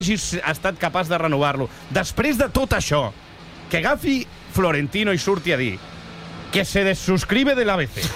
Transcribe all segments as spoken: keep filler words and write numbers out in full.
hagis estat capaç de renovar-lo. Després de tot això, que agafi Florentino i surti a dir que se desuscribe de l'A B C,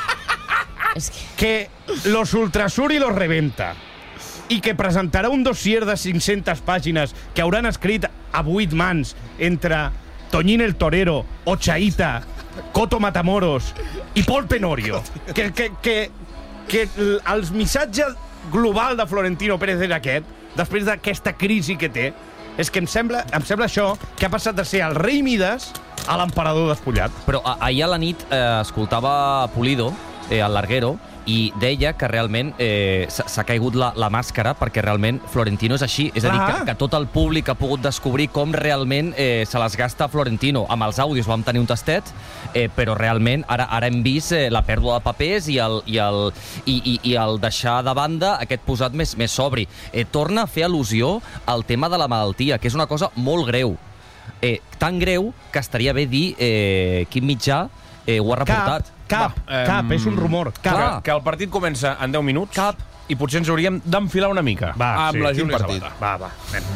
Es que... que los ultrasur y los reventa, i que presentarà un dossier de cinc-centes pàgines que hauran escrit a vuit mans entre Toñín el Torero, Ochaíta, Coto Matamoros i Pol Tenorio. Que, que, que, que el missatge global de Florentino Pérez era aquest, després d'aquesta crisi que té, és que em sembla, em sembla això que ha passat de ser el rei Mides a l'emperador despullat. Però a, ahir a la nit eh, escoltava Pulido, eh, al Larguero, i deia que realment eh, s'ha caigut la, la màscara perquè realment Florentino és així. És a dir, que, que tot el públic ha pogut descobrir com realment eh, se les gasta Florentino. Amb els àudios vam tenir un tastet, eh, però realment ara, ara hem vist eh, la pèrdua de papers i el, i, el, i, i, i el deixar de banda aquest posat més, més sobri. Eh, torna a fer al·lusió al tema de la malaltia, que és una cosa molt greu. Eh, tan greu que estaria bé dir eh, quin mitjà eh, ho ha reportat. Cap, cap, cap, és un rumor. Cap. Que, que el partit comença en deu minuts. Cap. I potser ens hauríem d'enfilar una mica. Va, amb sí, la quin Júlia partit. Sabata. Va, va, anem.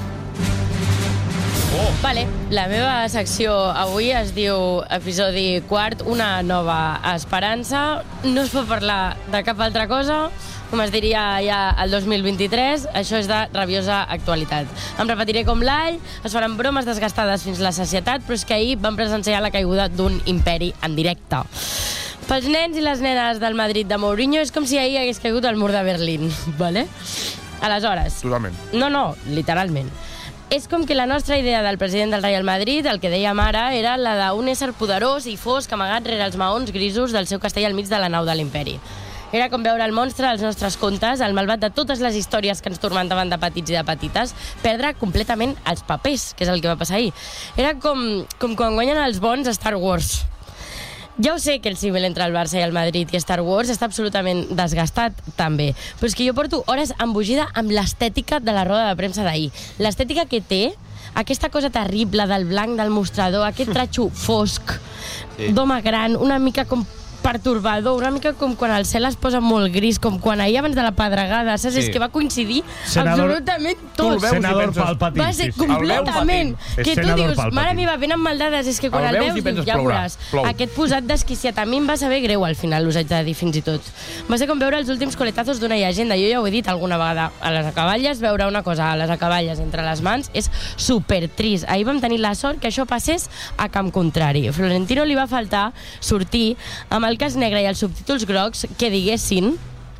Oh. Vale, la meva secció avui es diu episodi quart, una nova esperança. No es pot parlar de cap altra cosa, com es diria ja el dos mil vint-i-tres, això és de rabiosa actualitat. Em repetiré com l'all, es faran bromes desgastades fins la sacietat, però és que ahir vam presenciar la caiguda d'un imperi en directe. Pels nens i les nenes del Madrid de Mourinho és com si ahir hagués caigut el mur de Berlín, ¿vale? Aleshores... Totalment. No, no, literalment. És com que la nostra idea del president del Real Madrid, el que dèiem ara, era la d'un ésser poderós i fosc amagat rere els maons grisos del seu castell al mig de la nau de l'imperi. Era com veure el monstre als nostres contes, el malvat de totes les històries que ens tormentaven de petits i de petites, perdre completament els papers, que és el que va passar ahir. Era com, com quan guanyen els bons a Star Wars. Ja ho sé que el símil entre el Barça i el Madrid i Star Wars està absolutament desgastat, també. Però és que jo porto hores embogida amb l'estètica de la roda de premsa d'ahir. L'estètica que té, aquesta cosa terrible del blanc del mostrador, aquest tratxo fosc, sí, d'home gran, una mica com pertorbador, una mica com quan el cel es posa molt gris, com quan ahir abans de la pedregada, saps? Sí. És que va coincidir senador, absolutament tot. Senador Palpatine. Va ser completament. Que tu dius, Palpatine. Mare meva, ben amb maldades, és que quan el, el veus, dius, ja veuràs. Aquest posat desquiciat a mi em va saber greu al final, us haig de dir fins i tot. Va ser com veure els últims coletazos d'una llegenda. Jo ja ho he dit alguna vegada a les acaballes, veure una cosa a les acaballes entre les mans és supertrist. Ahir vam tenir la sort que això passés a camp contrari. Florentino li va faltar sortir amb el cas negre i els subtítols grocs que diguessin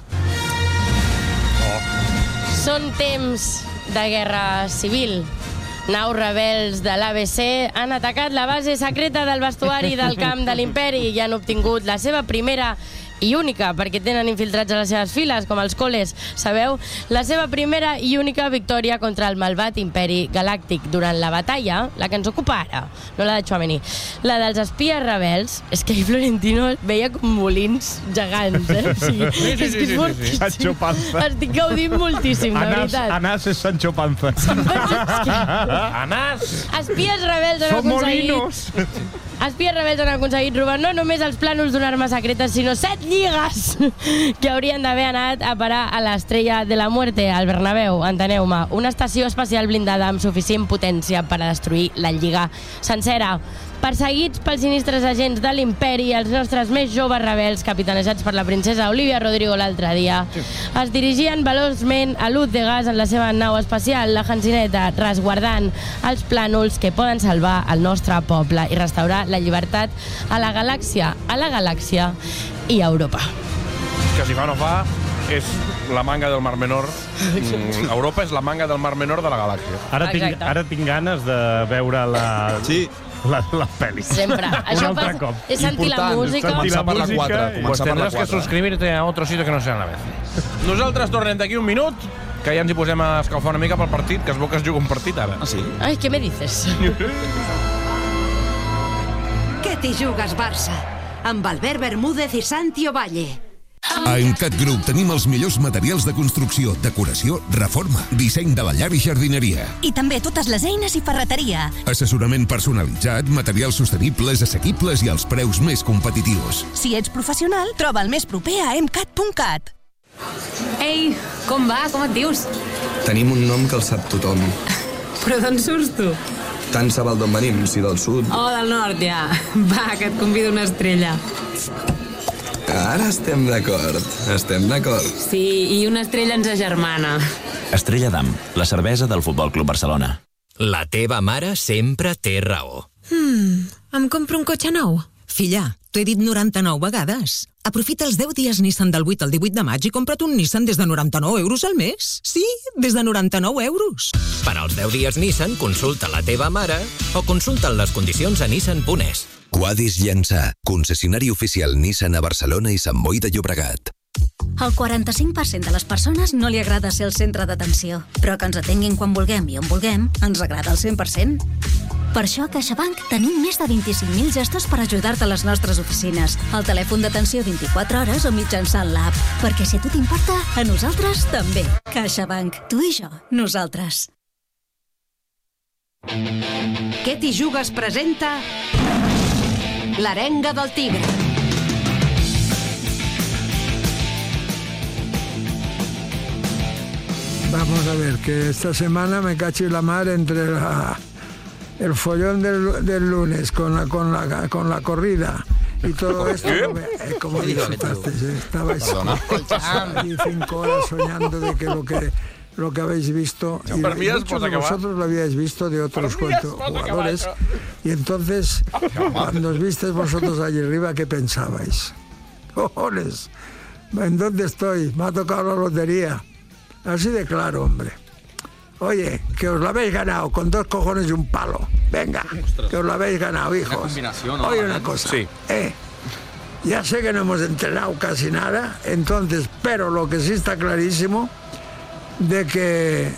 oh. Són temps de guerra civil. Naus rebels de l'A B C han atacat la base secreta del vestuari del camp de l'imperi i han obtingut la seva primera i única, perquè tenen infiltrats a les seves files, com els coles, sabeu? La seva primera i única victòria contra el malvat imperi galàctic durant la batalla, la que ens ocupa ara, no la de Chouameni. La dels espies rebels, és que Florentino veia com molins gegants, eh? O sigui, sí, sí, és que és sí, fortíssim. sí, sí. Sancho Panza. Estic gaudint moltíssim, de veritat. Anàs és Sancho Panza. Anàs! Espies rebels han Som aconseguit... molinos. Espies rebels han aconseguit robar no només els plànols d'una arma secreta, sinó set lligues que haurien d'haver anat a parar a l'Estrella de la Muerte, al Bernabéu, enteneu-me. Una estació espacial blindada amb suficient potència per a destruir la lliga sencera. Perseguits pels sinistres agents de l'imperi, els nostres més joves rebels, capitanejats per la princesa Olivia Rodrigo l'altre dia, sí, es dirigien veloçment a l'Ut de Gas en la seva nau espacial, la Hansineta, resguardant els plànols que poden salvar el nostre poble i restaurar la llibertat a la galàxia, a la galàxia i a Europa. Que si fa no fa, és la manga del Mar Menor. Europa és la manga del Mar Menor de la galàxia. Ara tinc, ara tinc ganes de veure la... Sí. La, la pel·li. Sempre. Això passa, cop. és sentir la música. Començar per la quatre. Pues tendrás que quatre. suscribirte a otro sitio que no sea a la vez. Nosaltres tornem d'aquí un minut, que ja ens hi posem a escalfar una mica pel partit, que es veu que es juga un partit ara. Ah, sí? Ai, què me dices? Què t'hi jugues, Barça? Amb Albert Bermúdez i Santi Ovalle. A Emcat Group tenim els millors materials de construcció, decoració, reforma, disseny de la llar i jardineria. I també totes les eines i ferreteria. Assessorament personalitzat, materials sostenibles, assequibles i els preus més competitius. Si ets professional, troba el més proper a emcat punt cat. Ei, com va? Com et dius? Tenim un nom que el sap tothom. Però d'on surts tu? Tant se val d'on venim, si del sud. Oh, del nord, ja. Va, que et convido una estrella. Ara estem d'acord, estem d'acord. Sí, i una estrella ens agermana. Estrella d'Am, la cervesa del Futbol Club Barcelona. La teva mare sempre té raó. Hmm, em compro un cotxe nou? Filla, t'ho he dit noranta-nou vegades. Aprofita els deu dies Nissan del vuit al divuit de maig i compra't un Nissan des de noranta-nou euros al mes. Sí, des de noranta-nou euros. Per als deu dies Nissan, consulta la teva mare o consulta les condicions a nissan punt es. Quadis Llançà, concessionari oficial Nissan a Barcelona i Sant Boi de Llobregat. Al quaranta-cinc per cent de les persones no li agrada ser el centre d'atenció, però que ens atenguin quan vulguem i on vulguem ens agrada al cent per cent. Per això a CaixaBank tenim més de vint-i-cinc mil gestors per ajudar-te a les nostres oficines, al telèfon d'atenció vint-i-quatre hores o mitjançant l'app. Perquè si a tu t'importa, a nosaltres també. CaixaBank, tu i jo, nosaltres. Què t'hi jugues presenta l'Arenga del Tigre. Vamos a ver, que esta semana me cacho la mar entre la, el follón del, del lunes con la, con, la, con la corrida y todo esto. No me, eh, como disfrutaste, estabais aquí cinco horas soñando de que lo que lo que habéis visto, y muchos de vosotros lo habíais visto de otros cuantos jugadores, y entonces cuando os visteis vosotros allí arriba, ¿qué pensabais? ¡Cojones! ¿En dónde estoy? Me ha tocado la lotería. Así de claro, hombre. Oye, que os lo habéis ganado con dos cojones y un palo. Venga, que os lo habéis ganado, hijos. Oye, una cosa. Sí. Eh, ya sé que no hemos entrenado casi nada, entonces, pero lo que sí está clarísimo, de que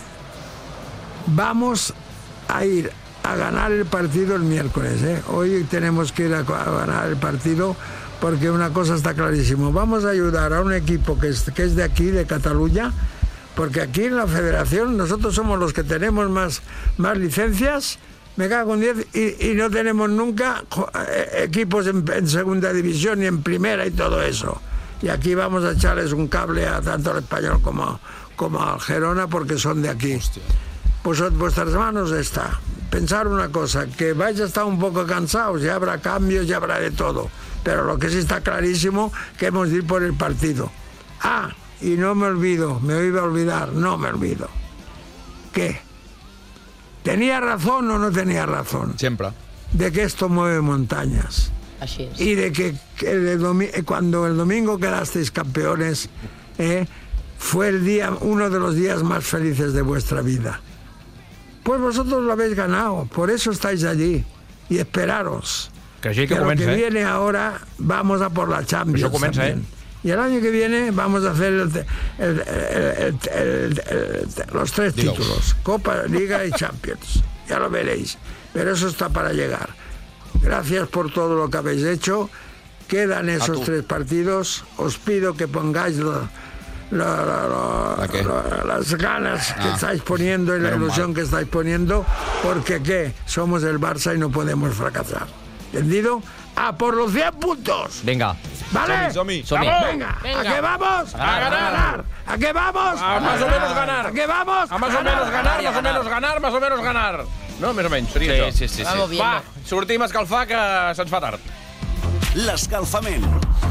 vamos a ir a ganar el partido el miércoles. ¿eh? Hoy tenemos que ir a, a ganar el partido porque una cosa está clarísimo. Vamos a ayudar a un equipo que es, que es de aquí, de Cataluña, porque aquí en la federación nosotros somos los que tenemos más, más licencias, me cago en diez, y, y no tenemos nunca equipos en, en segunda división ni en primera y todo eso. Y aquí vamos a echarles un cable a tanto al Español como, como al Gerona porque son de aquí. Pues en vuestras manos está. Pensar una cosa, que vais a estar un poco cansados, ya habrá cambios, ya habrá de todo. Pero lo que sí está clarísimo, que hemos de ir por el partido. Ah, y no me olvido, me iba a olvidar, no me olvido. ¿Qué? ¿Tenía razón o no tenía razón? Siempre. De que esto mueve montañas. Así es. Y de que, que el domi- cuando el domingo quedasteis campeones, eh, fue el día, uno de los días más felices de vuestra vida. Pues vosotros lo habéis ganado, por eso estáis allí. Y esperaros. Que, que, que comença, lo que eh? viene ahora, vamos a por la Champions. Això comença, también. eh? Y el año que viene vamos a hacer el, el, el, el, el, los tres Digo. títulos, Copa, Liga y Champions. Ya lo veréis. Pero eso está para llegar. Gracias por todo lo que habéis hecho. Quedan esos tres partidos. Os pido que pongáis lo, lo, lo, lo, lo, las ganas que ah. estáis poniendo y la ilusión mal. que estáis poniendo, porque ¿qué? Somos el Barça y no podemos fracasar. ¿Entendido? ¡A por los cien puntos! Venga. ¿Vale? Somi, somi. Somi. Venga. Venga, ¿a qué vamos? A ganar. A ganar. ¿A qué vamos? A más o menos ganar. ¿A qué vamos? A más o menos ganar, más o menos ganar, más o menos ganar. No, més o menys, seria sí, això. Sí, sí, sí. Va, sortim a escalfar, que se'ns fa tard. L'escalfament.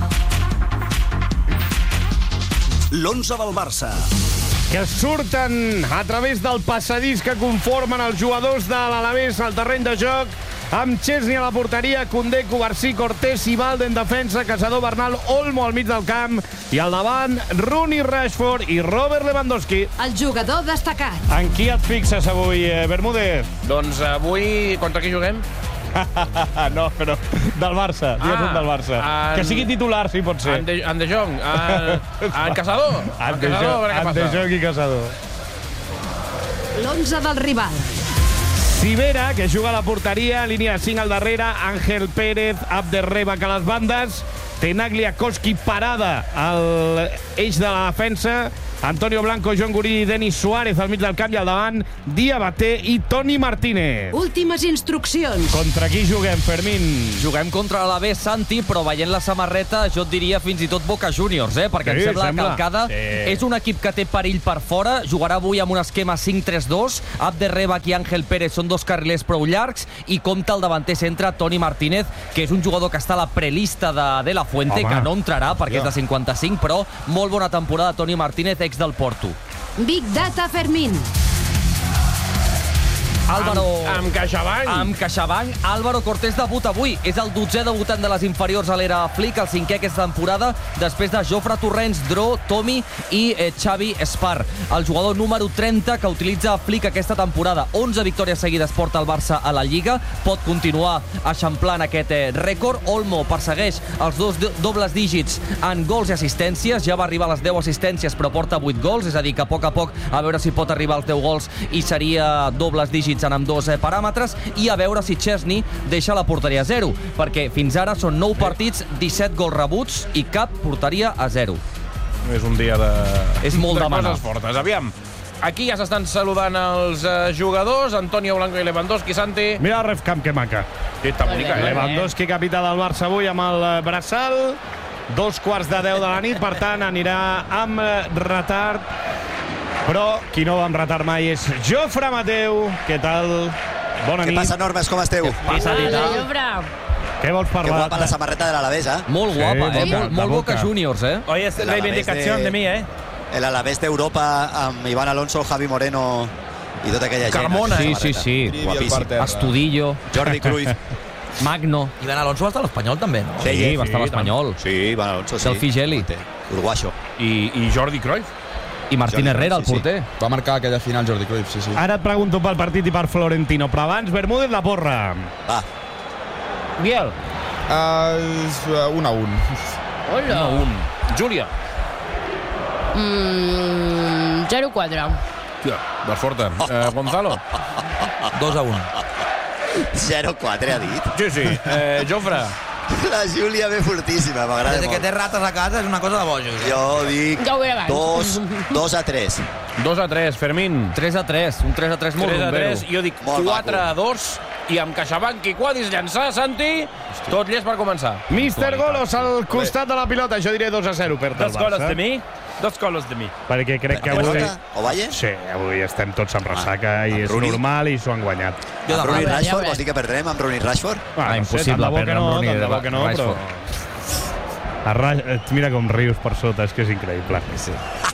L'onze del Barça. Que surten a través del passadís que conformen els jugadors de l'Alavés al terreny de joc, amb Chesney a la porteria, Koundé, Cubarsí, Cortés, Sibaldo en defensa, Casador, Bernal, Olmo al mig del camp, i al davant, Rooney, Rashford i Robert Lewandowski. El jugador destacat. En qui et fixes avui, eh, Bermúdez? Doncs avui, contra qui juguem? No, però del Barça, digues ah, un del Barça. En... Que sigui titular, si pot ser. En De, en de Jong, en, en Casador. En De Jong, en De Jong i Casador. L'onze del rival. Sivera, que juga a la porteria, línia de cinc al darrere, Ángel Pérez, Abderrebak a les bandes, Tenaglia, Koski, parada a l'eix de la defensa, Antonio Blanco, Joan Gurí, Denis Suárez al mig del camp i al davant Diabaté i Toni Martínez. Últimes instruccions. Contra qui juguem, Fermín? Juguem contra l'Alavés, Santi, però veient la samarreta jo et diria fins i tot Boca Juniors, eh? perquè Sí, em sembla, sembla. calcada. Sí. És un equip que té perill per fora, jugarà avui amb un esquema cinc tres dos, Abderrebak i Ángel Pérez són dos carrilers prou llargs i compta el davanter centre Toni Martínez, que és un jugador que està a la prelista de, de la Fuente, Home. que no entrarà perquè Ja. és de cinquanta-cinc, però molt bona temporada Toni Martínez, ex del Porto. Big Data Fermín. Álvaro... Amb, amb CaixaBank. Amb CaixaBank, Álvaro Cortés debuta avui. És el dotzè debutant de les inferiors a l'era Flick, el cinquè aquesta temporada, després de Jofre Torrents, Dro, Tomi i eh, Xavi Espar. El jugador número trenta que utilitza Flick aquesta temporada. onze victòries seguides porta el Barça a la Lliga. Pot continuar eixamplant aquest eh, rècord. Olmo persegueix els dos do dobles dígits en gols i assistències. Ja va arribar a les deu assistències, però porta vuit gols, és a dir, que a poc a poc a veure si pot arribar als deu gols i seria dobles dígits en amb dos eh, paràmetres, i a veure si Chesney deixa la porteria a zero, perquè fins ara són nou partits, disset gols rebuts i cap porteria a zero. És un dia de... És molt de demanar. coses fortes. Aviam, aquí ja s'estan saludant els eh, jugadors, Antonio Blanco i Lewandowski. Santi... Mira el refcamp, que maca. Sí, està bonica, eh? Lewandowski, capità del Barça avui amb el eh, braçal. Dos quarts de deu de la nit, per tant, anirà amb eh, retard. Però qui no va amb retard mai és Jofre Mateu. Què tal? Bona Què nit. passa, Normes? Com esteu? Què passa, Tita? Jofre. Què vols Que parlar? guapa la samarreta de l'Alavés, eh? Molt guapa, Sí, eh? boca, Molt, de molt boca. Boca Juniors, eh? Hoy es El Alavés reivindicación de- de mí, ¿eh? El Alavés d'Europa amb Iván Alonso, Javi Moreno i tota aquella gent. Carmona, Aquesta sí, sí, samarreta. sí. Guapíssim. Estudillo. Jordi Cruyff. Magno. Iván Alonso va estar a l'Espanyol també, no? Sí, Sí, va estar a l'Espanyol. Sí, Iván Alonso, sí. Del Figeli. Uruguayo. I, I Jordi Cruyff. I Martín Jordi Herrera, el Cruyff, sí, sí. porter. Va marcar aquella final Jordi Cruyff, sí, sí. Ara et pregunto pel partit i per Florentino, però abans, Bermúdez, la porra. Va. Biel. Uh, un a un. Hola. un a un. Júlia. Mm, zero quatre. Tia, vas forta. Eh, Gonzalo. dos a un. zero quatre, ha dit. Sí, sí. Eh, Jofre. La Júlia ve fortíssima, m'agrada Des que molt. té rates a casa és una cosa de bojos. Eh? Jo dic Ja ho era abans. dos, dos a tres. dos a tres, Fermín. tres a tres. Un tres a tres molt tres a bombero. tres, jo dic Molt quatre maco. a dos, i amb CaixaBank i quadis llançar, Santi, tot llest per començar. Mister Golos al costat de la pilota. Jo diré dos a zero per del Dos goles Barça. de mi, dos goles de mi. Perquè crec que Per avui... Porta, Ovalle? Sí, avui estem tots amb ressaca i és Rooney? normal i s'ho han guanyat. Jo Amb Rooney Ja Rashford? veurem. Vols dir que perdrem amb Rooney Rashford? Ah, no sé, impossible tant de bo que perdre no, amb Rooney tant de bo de que no, però... Rashford. A Ra... Mira com rius per sota, és que és increïble. Sí.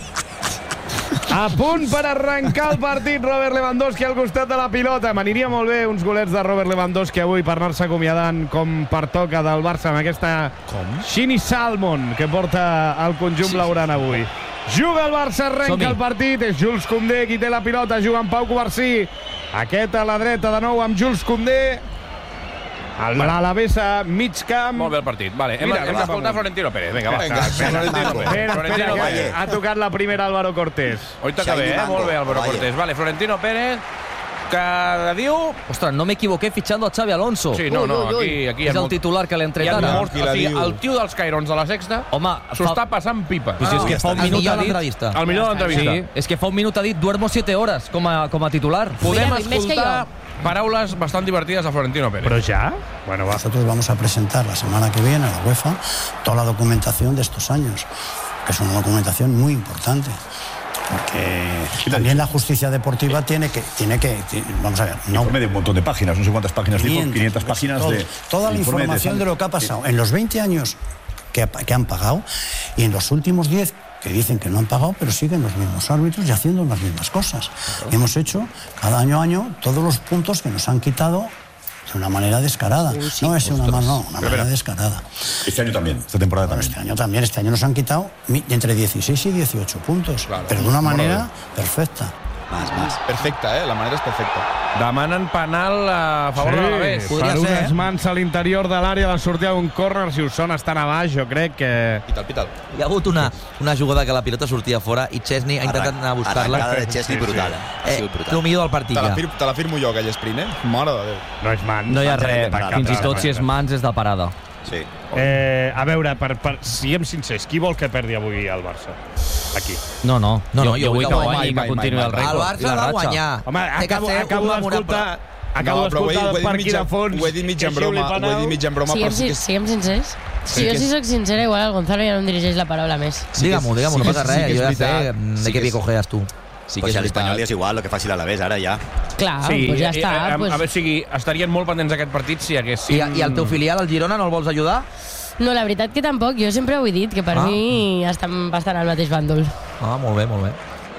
A punt per arrencar el partit, Robert Lewandowski al costat de la pilota. M'aniria molt bé uns golets de Robert Lewandowski avui per anar-se acomiadant com pertoca del Barça amb aquesta Shini Salmon que porta el conjunt blaugrana avui. Juga el Barça, arrenca Som-hi. el partit, és Jules Koundé qui té la pilota, juga amb Pau Covarsí. Aquest a la dreta de nou amb Jules Koundé. L'Alavés a mig camp. Molt bé el partit. Vale, hem, Mira, hem va, d'escoltar va. Florentino Pérez. Vinga, va. Vinga, Florentino Pérez. Espera, Florentino espera, Pérez. que ha tocat la primera Álvaro Cortés. Oita que Xavi bé, eh? Mango. Molt bé, Álvaro Valle. Cortés. Vale, Florentino Pérez, que diu... Ostres, no m'equivoqué fitxando a Xavi Alonso. Sí, no, no, Ui, ui, ui. aquí, aquí hi És ha el molt... titular que l'hem Hi tret ha ara. molt... Qui O la sigui, diu? el tio dels Cairons de la Sexta Home, s'ho fa- està passant pipa. Pues és que ja fa un està. minut millor ha a dit... l'entrevista. El millor de l'entrevista. Sí, és que fa un minut ha dit duermo siete horas com a, com a titular. Podem Mira, més que escoltar paraules bastant divertides a Florentino Pérez. Però ja? Bueno, va. Nosotros vamos a presentar la semana que viene a la UEFA toda la documentación de estos años, que es una documentación muy importante. Porque también la justicia deportiva tiene que, tiene que, ti- vamos a ver, no, Informe de un montón de páginas, no sé cuántas páginas dijo, quinientas, quinientas páginas todo. de... Toda la de informe información de, Sandra. lo que ha pasado en los veinte años que, ha- que han pagado y en los últimos diez que dicen que no han pagado, pero siguen los mismos árbitros y haciendo las mismas cosas. Hemos hecho cada año a año todos los puntos que nos han quitado de una manera descarada. No es una mano, no, una manera descarada. Este año también, esta temporada Bueno, también. este año también, este año nos han quitado mi- entre dieciséis y dieciocho puntos, pero de una manera perfecta. Más, más. Perfecta, eh? La manera és perfecta. Demanen penal a favor de l'Alavés. per unes mans a l'interior de l'àrea, la sortida d'un córner, si us sona, estan a baix, jo crec que... Pital, pital. Hi ha hagut una, una jugada que la pilota sortia fora i Chesney ha intentat anar a buscar-la. Arrancada de Chesney brutal. Ha Eh, sigut brutal. el millor del partit Te la, ja. fir te la firmo jo, aquell sprint, eh? Mare de Déu. No és mans. No hi ha Mans res. de Fins i parada. tot si és mans és de parada. Sí. Eh, a veure, per, per, siguem sincers, qui vol que perdi avui el Barça? aquí. No, no. No, no, jo, jo vull que guanyi i que mai, continuï mai, el mai. rècord. El Barça i la va ratxa. guanyar. Home, Té que acabo, ser acabo un d'escoltar... Acabo No, però ho he- d'escoltar ho he dit per aquí mig- de fons... ho he dit mig en que broma, xiuli ho he dit mig en broma, Siguem, però sí que... siguem sincers. Si Sí jo que sí és- soc sincera, igual el Gonzalo ja no em dirigeix la paraula més. Digue-m'ho, digue-m'ho, no sí que- passa sí res. que és Jo ja sé veritat. de Sí què que és- picojeas tu. Pues Sí que si és a l'Espanyol veritat. és igual, el que faci l'Alavés, ara ja. Clar, Sí, doncs ja eh, està. eh, pues... a veure, o sigui, estarien molt pendents d'aquest partit si haguessin... I, I el teu filial, el Girona, no el vols ajudar? No, la veritat que tampoc. Jo sempre ho he dit, que per Ah. mi estan bastant al mateix bàndol. Ah, molt bé, molt bé.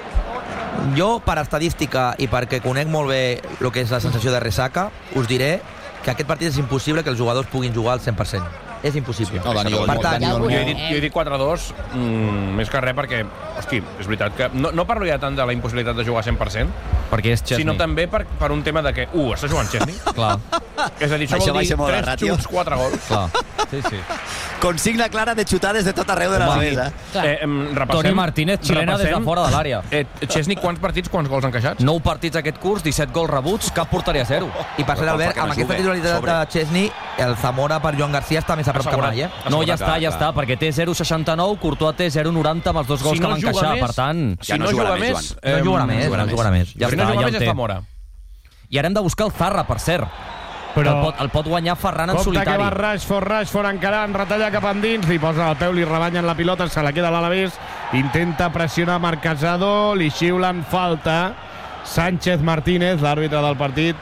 Jo, per estadística i perquè conec molt bé el que és la sensació de ressaca, us diré que aquest partit és impossible que els jugadors puguin jugar al cent per cent. És impossible. No, Dani Olmo, per tant, Dani Olmo. Jo he dit, jo he dit quatre a dos, mm, més que res perquè, hosti, és veritat que no, no parlo ja tant de la impossibilitat de jugar cent per cent, perquè és Chesney. sinó també per, per un tema de que, uh, està jugant Chesney? Clar. És a dir, això, Això vol va dir ser molt de tres ràtio. xuts, quatre gols. Clar. Sí, sí. Consigna clara de xutades de tot arreu de la mesa. Eh, em, repassem, Toni Martínez xilena des de fora de l'àrea. Eh, Chesney, quants partits, quants gols encaixats? Nou partits aquest curs, disset gols rebuts, cap porteria zero. I per cert, Albert, amb aquesta titularitat de Chesney, el Zamora per Joan Garcia està més a prop que mai, eh? No, ja està, ja està, perquè té zero coma seixanta-nou, Courtois té zero coma noranta amb els dos gols Si no que van juga encaixar, més, per tant... si no juga més, No jugarà més, no jugarà més. Ja si està, no juga ja més el és té. Zamora. I ara hem de buscar el Zarra, per cert. Però- El pot, el pot guanyar Ferran en Compte que solitari. va Rashford, Rashford encarant, retalla cap endins, li posa el peu, li rebanyen la pilota, se la queda a l'Alavés, intenta pressionar Marc Casado, li xiulen falta. Sánchez Martínez, l'àrbitre del partit.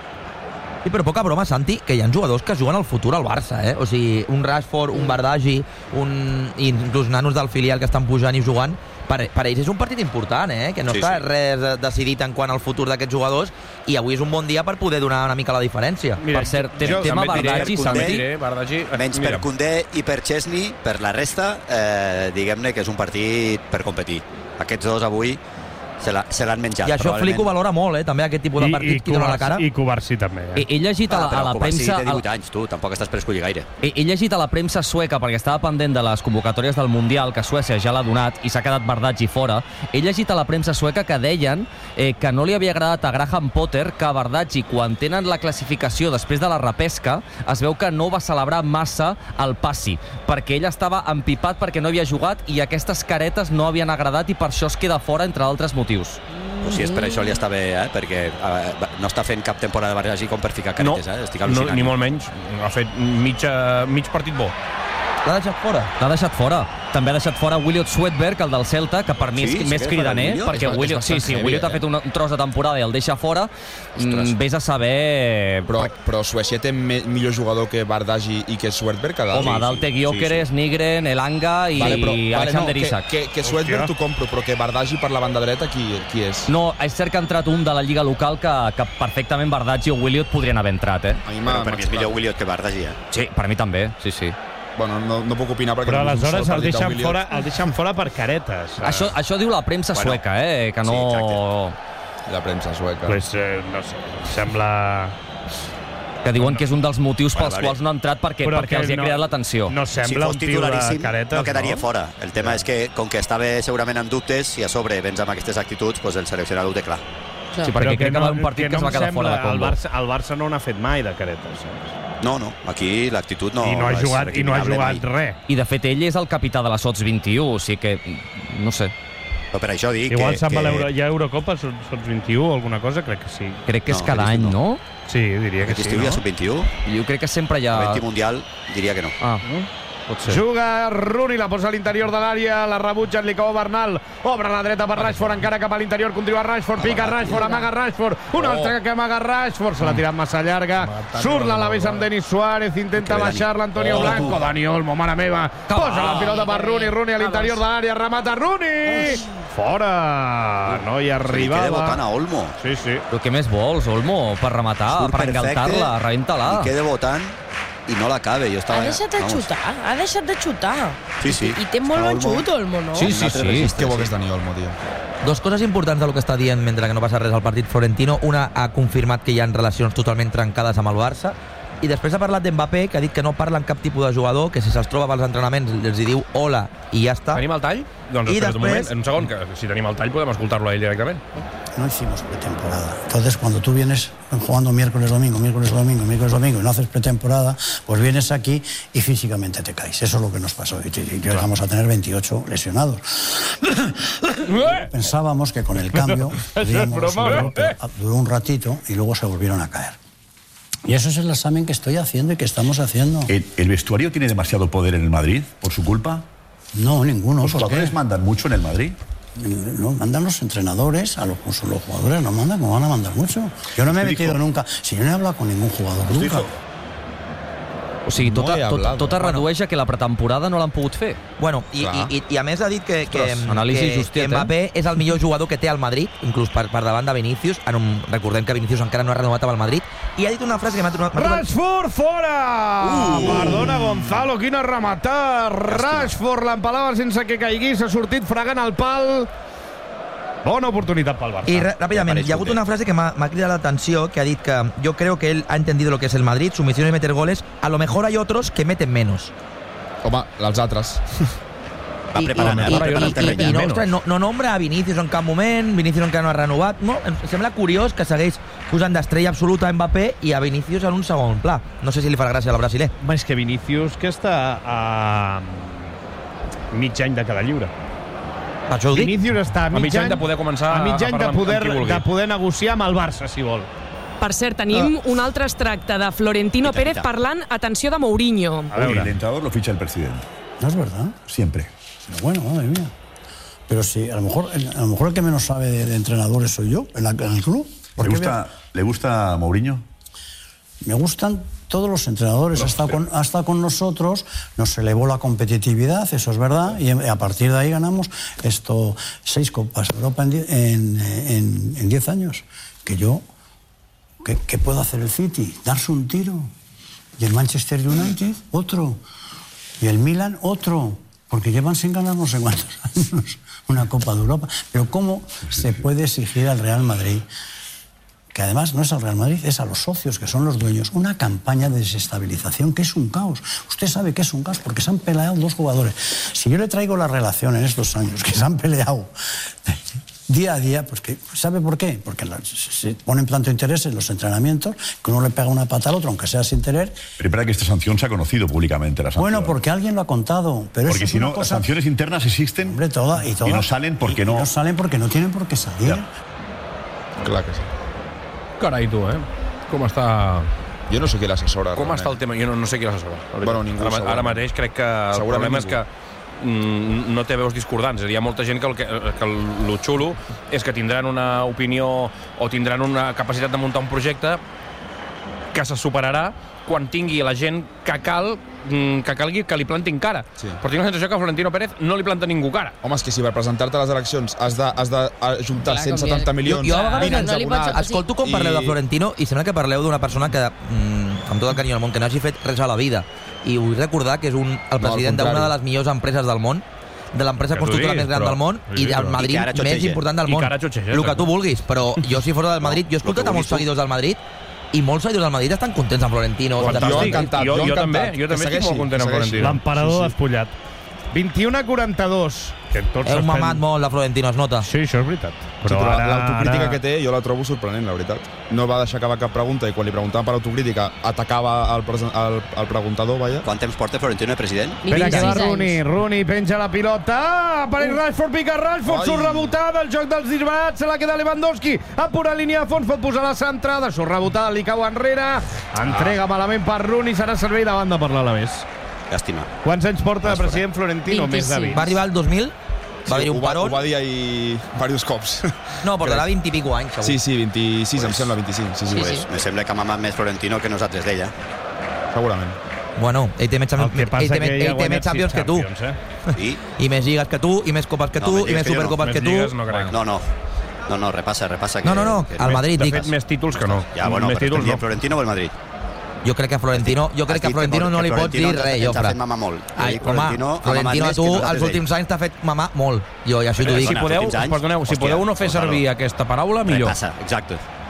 Sí, però poca broma, Santi, que hi ha jugadors que juguen al futur al Barça, eh? O sigui, un Rashford, un Bardagi, un... inclús nanos del filial que estan pujant i jugant. Per, per ells és un partit important, eh? Que no Sí, està sí. res decidit en quant al futur d'aquests jugadors i avui és un bon dia per poder donar una mica la diferència. Mira, per cert, té, jo tema també diré Bardagi, per Santi. Koundé, Bardagi, Menys mira. per Koundé i per Chesney, per la resta, eh, diguem-ne que és un partit per competir. Aquests dos avui se la- se l'han menjat. I això probablement. Flick ho valora molt, eh? També aquest tipus de partits que dona la cara. I Covarsí també. Eh? He, he llegit a la, Ah, però a la Kovacic premsa... té divuit anys, tu, tampoc estàs per escollir gaire. He, he llegit a la premsa sueca, perquè estava pendent de les convocatòries del Mundial, que Suècia ja l'ha donat i s'ha quedat Bardagi fora. He llegit a la premsa sueca que deien eh, que no li havia agradat a Graham Potter que Bardagi, quan tenen la classificació després de la repesca, es veu que no va celebrar massa el passi, perquè ell estava empipat perquè no havia jugat i aquestes caretes no havien agradat i per això es queda fora, entre altres motius. O si és per això li està bé, eh? perquè eh, no està fent cap temporada de Bardagi com per ficar caretes. No, eh? Estic no, al·lucinant. ni molt menys. Ha fet mig, uh, mig partit bo. L'ha deixat fora? L'ha deixat fora. També ha deixat fora Williot Swedberg, el del Celta, que per mi Sí, és sí més que és cridaner, Williot. perquè És Williot, sí, bastant sí, heavy, Williot ha eh? fet un, un tros de temporada i el deixa fora. Mm, vés a saber... Però, però Suècia té me, millor jugador que Bardagi i que Swertberg cada Home, Dalte Gyökeres, Nigren, Elanga i Vale, però, Alexander vale, no, Isak. Que, que, que Swertberg t'ho compro, però que Bardagi per la banda dreta, qui, qui és? No, és cert que ha entrat un de la Lliga local que, que perfectament Bardagi o Williot podrien haver entrat, eh? A mi Però m'ha- per mi és millor Williot que Bardagi, eh? Sí, per mi també, sí, sí. Bueno, no, no puc opinar perquè... Però no he vist un aleshores sol el partit de deixen, Williot. fora, el deixen fora per caretes. Això, això diu la premsa Bueno, sueca, eh? Que no... sí, La premsa sueca. Pues, eh, no sé, sembla... que diuen que és un dels motius Bueno, pels vale. quals no ha entrat perquè, Però perquè que els hi ha no- creat l'atenció. No Si sembla fos un tio de titularíssim, caretes, no quedaria fora. El tema és que, com que estava segurament en dubtes, i a sobre vens amb aquestes actituds, doncs el seleccionador ho té clar. Sí, perquè crec que va un partit que, no es va em quedar fora de sembla- combo. El Barça, el Barça no n'ha fet mai de caretes. Saps? No, no, aquí l'actitud no... I no ha és jugat, i no ha recriminable jugat mai. res. I de fet ell és el capità de la Sots vint i u, o sigui que, no sé, Però per això dic Igual que... se'n va que... l'Euro, hi ha Eurocopa, són, són vint i u o alguna cosa, crec que sí. crec que és No, cada aquest any, estiu no? Sí, diria que Aquest sí, estiu hi ha no? sub vint i u, Jo crec que sempre hi ha... el vint mundial diria que no. Ah, pot ser. Juga Rooney, la posa a l'interior de l'àrea, la rebutja en Licao Bernal, obre a la dreta per Rashford, encara cap a l'interior, continua Rashford, pica Rashford, amaga Rashford, un altre que amaga Rashford, se l'ha tirat massa llarga, surt la vez amb Denis Suárez, intenta baixar l'Antonio Blanco, Dani Olmo, mare meva, posa la pilota per Rooney, Rooney a l'interior de l'àrea, remata Rooney, fora, no hi Li queda arribava. votant a Olmo. Sí, sí. Però què més vols, Olmo, per rematar, Surt per perfecte, engaltar-la, rebenta-la. Li queda votant i no l'acaba. Jo Ha estava... deixat de vamos. xutar, ha deixat de xutar. Sí, sí. I té molt bon Olmo. xut, Olmo, no? Sí, sí, sí. Que bo que és Dani Olmo, tio. Dos coses importants del que està dient mentre que no passa res al partit Florentino. Una, ha confirmat que hi ha relacions totalment trencades amb el Barça. I després ha parlat d'Mbappé, que ha dit que no parla amb cap tipus de jugador, que si se'ls troba pels entrenaments els hi diu hola i ja està. Tenim el tall? Doncs I espera't un moment, després... en un segon, que si tenim el tall podem escoltar-lo a ell directament. No hicimos pretemporada. Entonces, cuando tú vienes jugando miércoles, domingo, miércoles, domingo, miércoles, domingo y no haces pretemporada, pues vienes aquí y físicamente te caes. Eso es lo que nos pasó. Y llegamos a tener veintiocho lesionados. Pensábamos que con el cambio podíamos subirlo, pero duró un ratito y luego se volvieron a caer. Y eso es el examen que estoy haciendo y que estamos haciendo. ¿El, el vestuario tiene demasiado poder en el Madrid por su culpa? No, ninguno. ¿Los jugadores mandan mucho en el Madrid? No, mandan los entrenadores, a los, los jugadores no mandan, como van a mandar mucho. Yo no me he metido nunca, si yo no he hablado con ningún jugador nunca. O sigui, tot, No he tot, hablat. tot es redueix a que la pretemporada no l'han pogut fer. Bueno, i, i, i, i a més ha dit que, que, Ostres, anàlisi que, justet, que Mbappé eh? és el millor jugador que té al Madrid, inclús per, per davant de Vinícius. En un, recordem que Vinícius encara no ha renovat amb el Madrid. I ha dit una frase que m'ha tornat... Rashford fora! Uh! Perdona, Gonzalo, quina rematada! Rashford l'empalava sense que caiguís, ha sortit fregant el pal. Bona oportunitat pel Barça. Y rápidamente, hi ha hagut una frase que m'ha cridat l'atenció, que ha dit que yo creo que él ha entendido lo que es el Madrid, su misión es meter goles, a lo mejor hay otros que meten menos. Home, els altres. Va preparant, I, va preparant i, terreny. i, i no, ostres, no, no nombra a Vinícius en cap moment, Vinícius encara no ha renovat. No, em sembla curiós que segueix posant d'estrella absoluta a Mbappé i a Vinícius en un segon pla. No sé si li farà gràcia al brasiler. Home, és que Vinícius que està a mig any de cada lliure. Això ho dic? Vinícius està a mig, A mig any de poder començar a mig a any parlar de amb- poder, amb qui vulgui. de poder negociar amb el Barça, si vol. Per cert, tenim un altre extracte de Florentino Pérez parlant, atenció, de Mourinho. El entrenador lo ficha el presidente. ¿No es verdad? Siempre. Pero bueno, madre mía. Pero sí, a lo mejor, a lo mejor el que menos sabe de, de entrenadores soy yo, en, la, en el club. ¿Le gusta, ¿Le gusta Mourinho? Me gustan todos los entrenadores. Ha estado, con, ha estado con nosotros, nos elevó la competitividad, eso es verdad, y a partir de ahí ganamos esto seis Copas de Europa en, die, en, en, en diez años. Que yo, ¿qué, ¿qué puedo hacer el City? Darse un tiro. Y el Manchester United, otro. Y el Milan, otro. Porque llevan sin ganar no sé cuántos años una Copa de Europa. Pero ¿cómo se puede exigir al Real Madrid, que además no es al Real Madrid, es a los socios, que son los dueños, una campaña de desestabilización que es un caos? Usted sabe que es un caos porque se han peleado dos jugadores. Si yo le traigo la relación en estos años, que se han peleado día a día, pues que, ¿sabe por qué? Porque la, se ponen tanto interés en los entrenamientos que uno le pega una pata al otro, aunque sea sin querer. Pero espera que esta sanción se ha conocido públicamente, la sanción. Bueno, porque alguien lo ha contado. Pero porque eso si es no, una cosa... las sanciones internas existen Hombre, toda, y, toda, y no salen porque y, no... Y no salen porque no tienen por qué salir. Ja. Clar que sí. Carai, tu, eh? Com està... Jo no sé qui l'assessora. Com està el tema? Jo no, no sé qui l'assessora. Bueno, ningú, Ara, segurament. ara mateix crec que el Segurament problema és ningú. que mm, no té veus discordants. Hi ha molta gent que el, que, que el, el xulo és que tindran una opinió o tindran una capacitat de muntar un projecte que se superarà quan tingui la gent que cal que calgui que li plantin cara. Sí. Però tinc la sensació que a Florentino Pérez no li planta ningú cara. Home, és que si per presentar-te a les eleccions has de, has de juntar Clar, cent setanta com milions... Jo, jo a vegades vint no, anys li pots... abonats, Escolto com parleu i- de Florentino i sembla que parleu d'una persona que, mm, amb tot el carinyo del món, que no hagi fet res a la vida. I vull recordar que és un, el No, al president d'una contrari. de les millors empreses del món, de l'empresa Que t'ho constructora diguis, més gran però- del món sí, i del però- Madrid I que ara més xotxeja. important del I món. que ara xotxeja, El que tu exacte. vulguis, però jo si fos del Madrid, jo he escoltat que a molts vulguis tu. seguidors del Madrid i molts seguidors del Madrid estan contents amb Florentino. Jo Fantàstic. encantat, jo, jo jo encantat. també, jo Que també estic segueixi, molt content que amb segueixi. Florentino. L'emperador Sí, sí. despullat. vint-i-u a quaranta-dos. Que tots Heu estem- mamat molt de Florentino, es nota. Sí, això és veritat. Però, sí, però ara- l'autocrítica ara- que té jo la trobo sorprenent, la veritat. No va deixar acabar cap pregunta i quan li preguntaven per autocrítica atacava el, presen- el, el preguntador, vaja. Quant temps porta Florentino de president? Espera, que va vint-i-sis Rooney. Rooney penja la pilota. Ah, apareix Rashford, pica Rashford, Ai. surt rebotada, el joc dels disbarats, se la queda Lewandowski. A pura línia de fons, pot posar la centrada, surt rebotada, li cau enrere. Entrega malament per Rooney, serà servei de banda per l'Alavés. Llàstima. Quants anys porta de president Florentino? Més de vint. Va arribar el dos mil, va haver ho, un va, parón. ho va dir ahir diversos cops. No, portarà vint i pico anys, segur. Sí, sí, vint-i-sis, em sembla vint-i-cinc. Sí, sí, Sí, pues, sí. Me sembla que ha mamat més Florentino que nosaltres d'ella. segurament. Bueno, ell té més El Champions, que ell passa té, que ell ella ha té més guanyat Champions sis que tu. Champions, eh? I? I més lligues que tu, i més copes que No, tu, més i lligues més que jo no. supercopes Més que tu. lligues no crec. No, no. No, no, repassa, repassa. Que, No, no, no, que- al Madrid, De dic. fet, més títols que no. Ja, bueno, més però títols estem dient no. Florentino o el Madrid? Jo crec que a Florentino, jo crec que a Florentino no li pots dir res, jo, Jofre. Ens ha fet mamar molt. Ai, Dic, home, Florentino, ha mamat Florentino a més tu que nosaltres els d'ell. últims anys t'ha fet mamar molt. Jo, i això t'ho dic. Si Perdona, podeu, últims anys? perdoneu, si Hòstia, podeu no fer Gonzalo. servir aquesta paraula, millor. Repassa, exacte.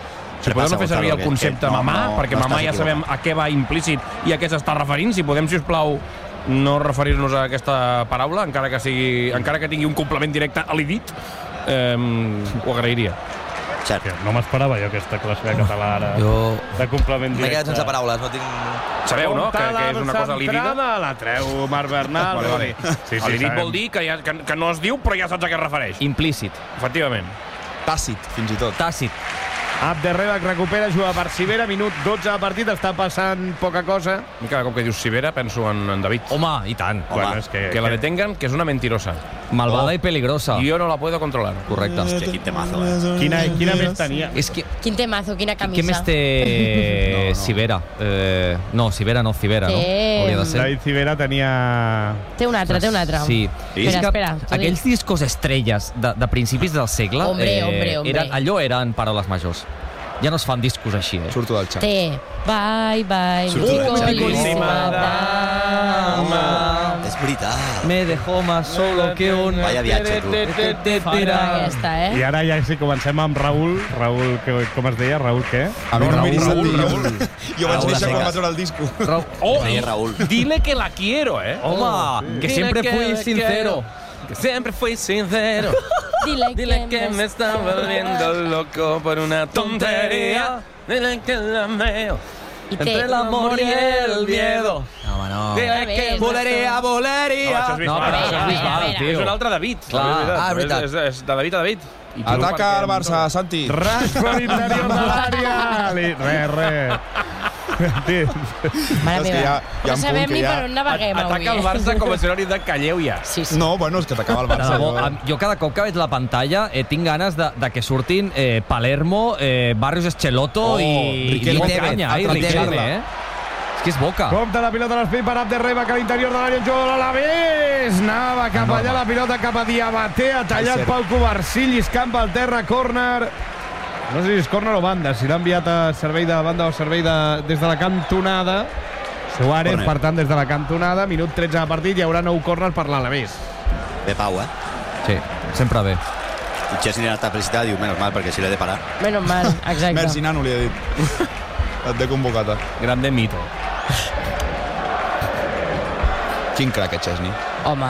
Si podem no fer servir el concepte mamà, perquè mamà ja sabem a què va implícit i a què s'està referint, si podem, si us plau, no referir-nos a aquesta paraula, encara que sigui, encara que tingui un complement directe a l'idit, eh, ho agrairia. Cert. No m'esperava jo aquesta classe de català ara. Jo... De complement directe. M'he quedat sense paraules, no tinc... Sabeu, no?, que, que és una cosa lídida. La treu Marc Bernal. Vale, vale. Sí, sí, l'idit vol dir que, ja, que, que no es diu, però ja saps a què es refereix. Implícit. Efectivament. Tàcit, fins i tot. Tàcit. Abderreba que recupera, juga per Sivera, minut dotze de partit, està passant poca cosa. I cada cop que dius Sivera penso en, en David. Home, i tant. Home, bueno, és que, que la detengan, que és una mentirosa. Malvada oh. i peligrosa. I jo no la puedo controlar. Correcte. Hòstia, quin temazo, eh? Quina, quina més tenia? És que... Quin temazo, quina camisa. Què més té no, no. Sivera? Eh, no, Sivera no, Civera, no? Hauria de ser. David Civera tenia... Té un altre, té un altre. Sí. Espera, espera. Aquells discos estrelles de, de principis del segle... Hombre, eh, hombre, hombre. Eren, allò eren paraules majors. Ja no es fan discos així, eh? Surto del xat. Té, bye, bye, picolíssima dama. És veritat. Me dejó más solo que un... Vaya viatge, tu. Aquesta, eh? I ara ja sí, comencem amb Raül. Raül, que, com es deia? Raül què? A mi no m'he Raül, Raül, Raül. Jo vaig néixer quan va treure el disco. Oh, sí, Raül. Dile que la quiero, eh? Home, que siempre fui sincero. Que siempre fui sincero. Dile, Dile que me está volviendo loco por una tontería. Dile que la veo entre el amor y el miedo. No, no. Dile que boleria, boleria. No, però això és Bisbal, tio. És un altre David. Clar. Ah, és veritat. És, és de David a David. Ataca el Barça, Santi. Rashford interior de l'àrea. Res, res. Mare meva, ja, ja no sabem ni ja... per on naveguem avui. Ataca el Barça com a sinònim de calleu ja. Sí, sí. No, bueno, és que atacava el Barça. No, jo... jo cada cop que veig la pantalla eh, tinc ganes de, de que surtin eh, Palermo, eh, Barrios Escelotto Oh, i Riquelme, i Canya, eh, i Riquelme, eh? És que és Boca. Compte la pilota a l'espai per Abderreba, que a l'interior de l'àrea el jugador de l'Alavés. Anava cap allà, la pilota cap a Diabaté, ha tallat Pau Covarsí, lliscant pel terra, córner. No sé si és córner o banda, si l'ha enviat a servei de banda o servei de, des de la cantonada. Suárez, corner. Per tant, des de la cantonada, minut tretze de partit, hi haurà nou córner per l'Alavés. Bé, Pau, eh? Sí, sempre bé. I Chesney ha anat a felicitar, diu, menys mal, perquè si l'he de parar. Menos mal, exacte. Merci, nano, li he dit. Et de convocata. Grande mito. Quin crac, aquest Chesney. Home.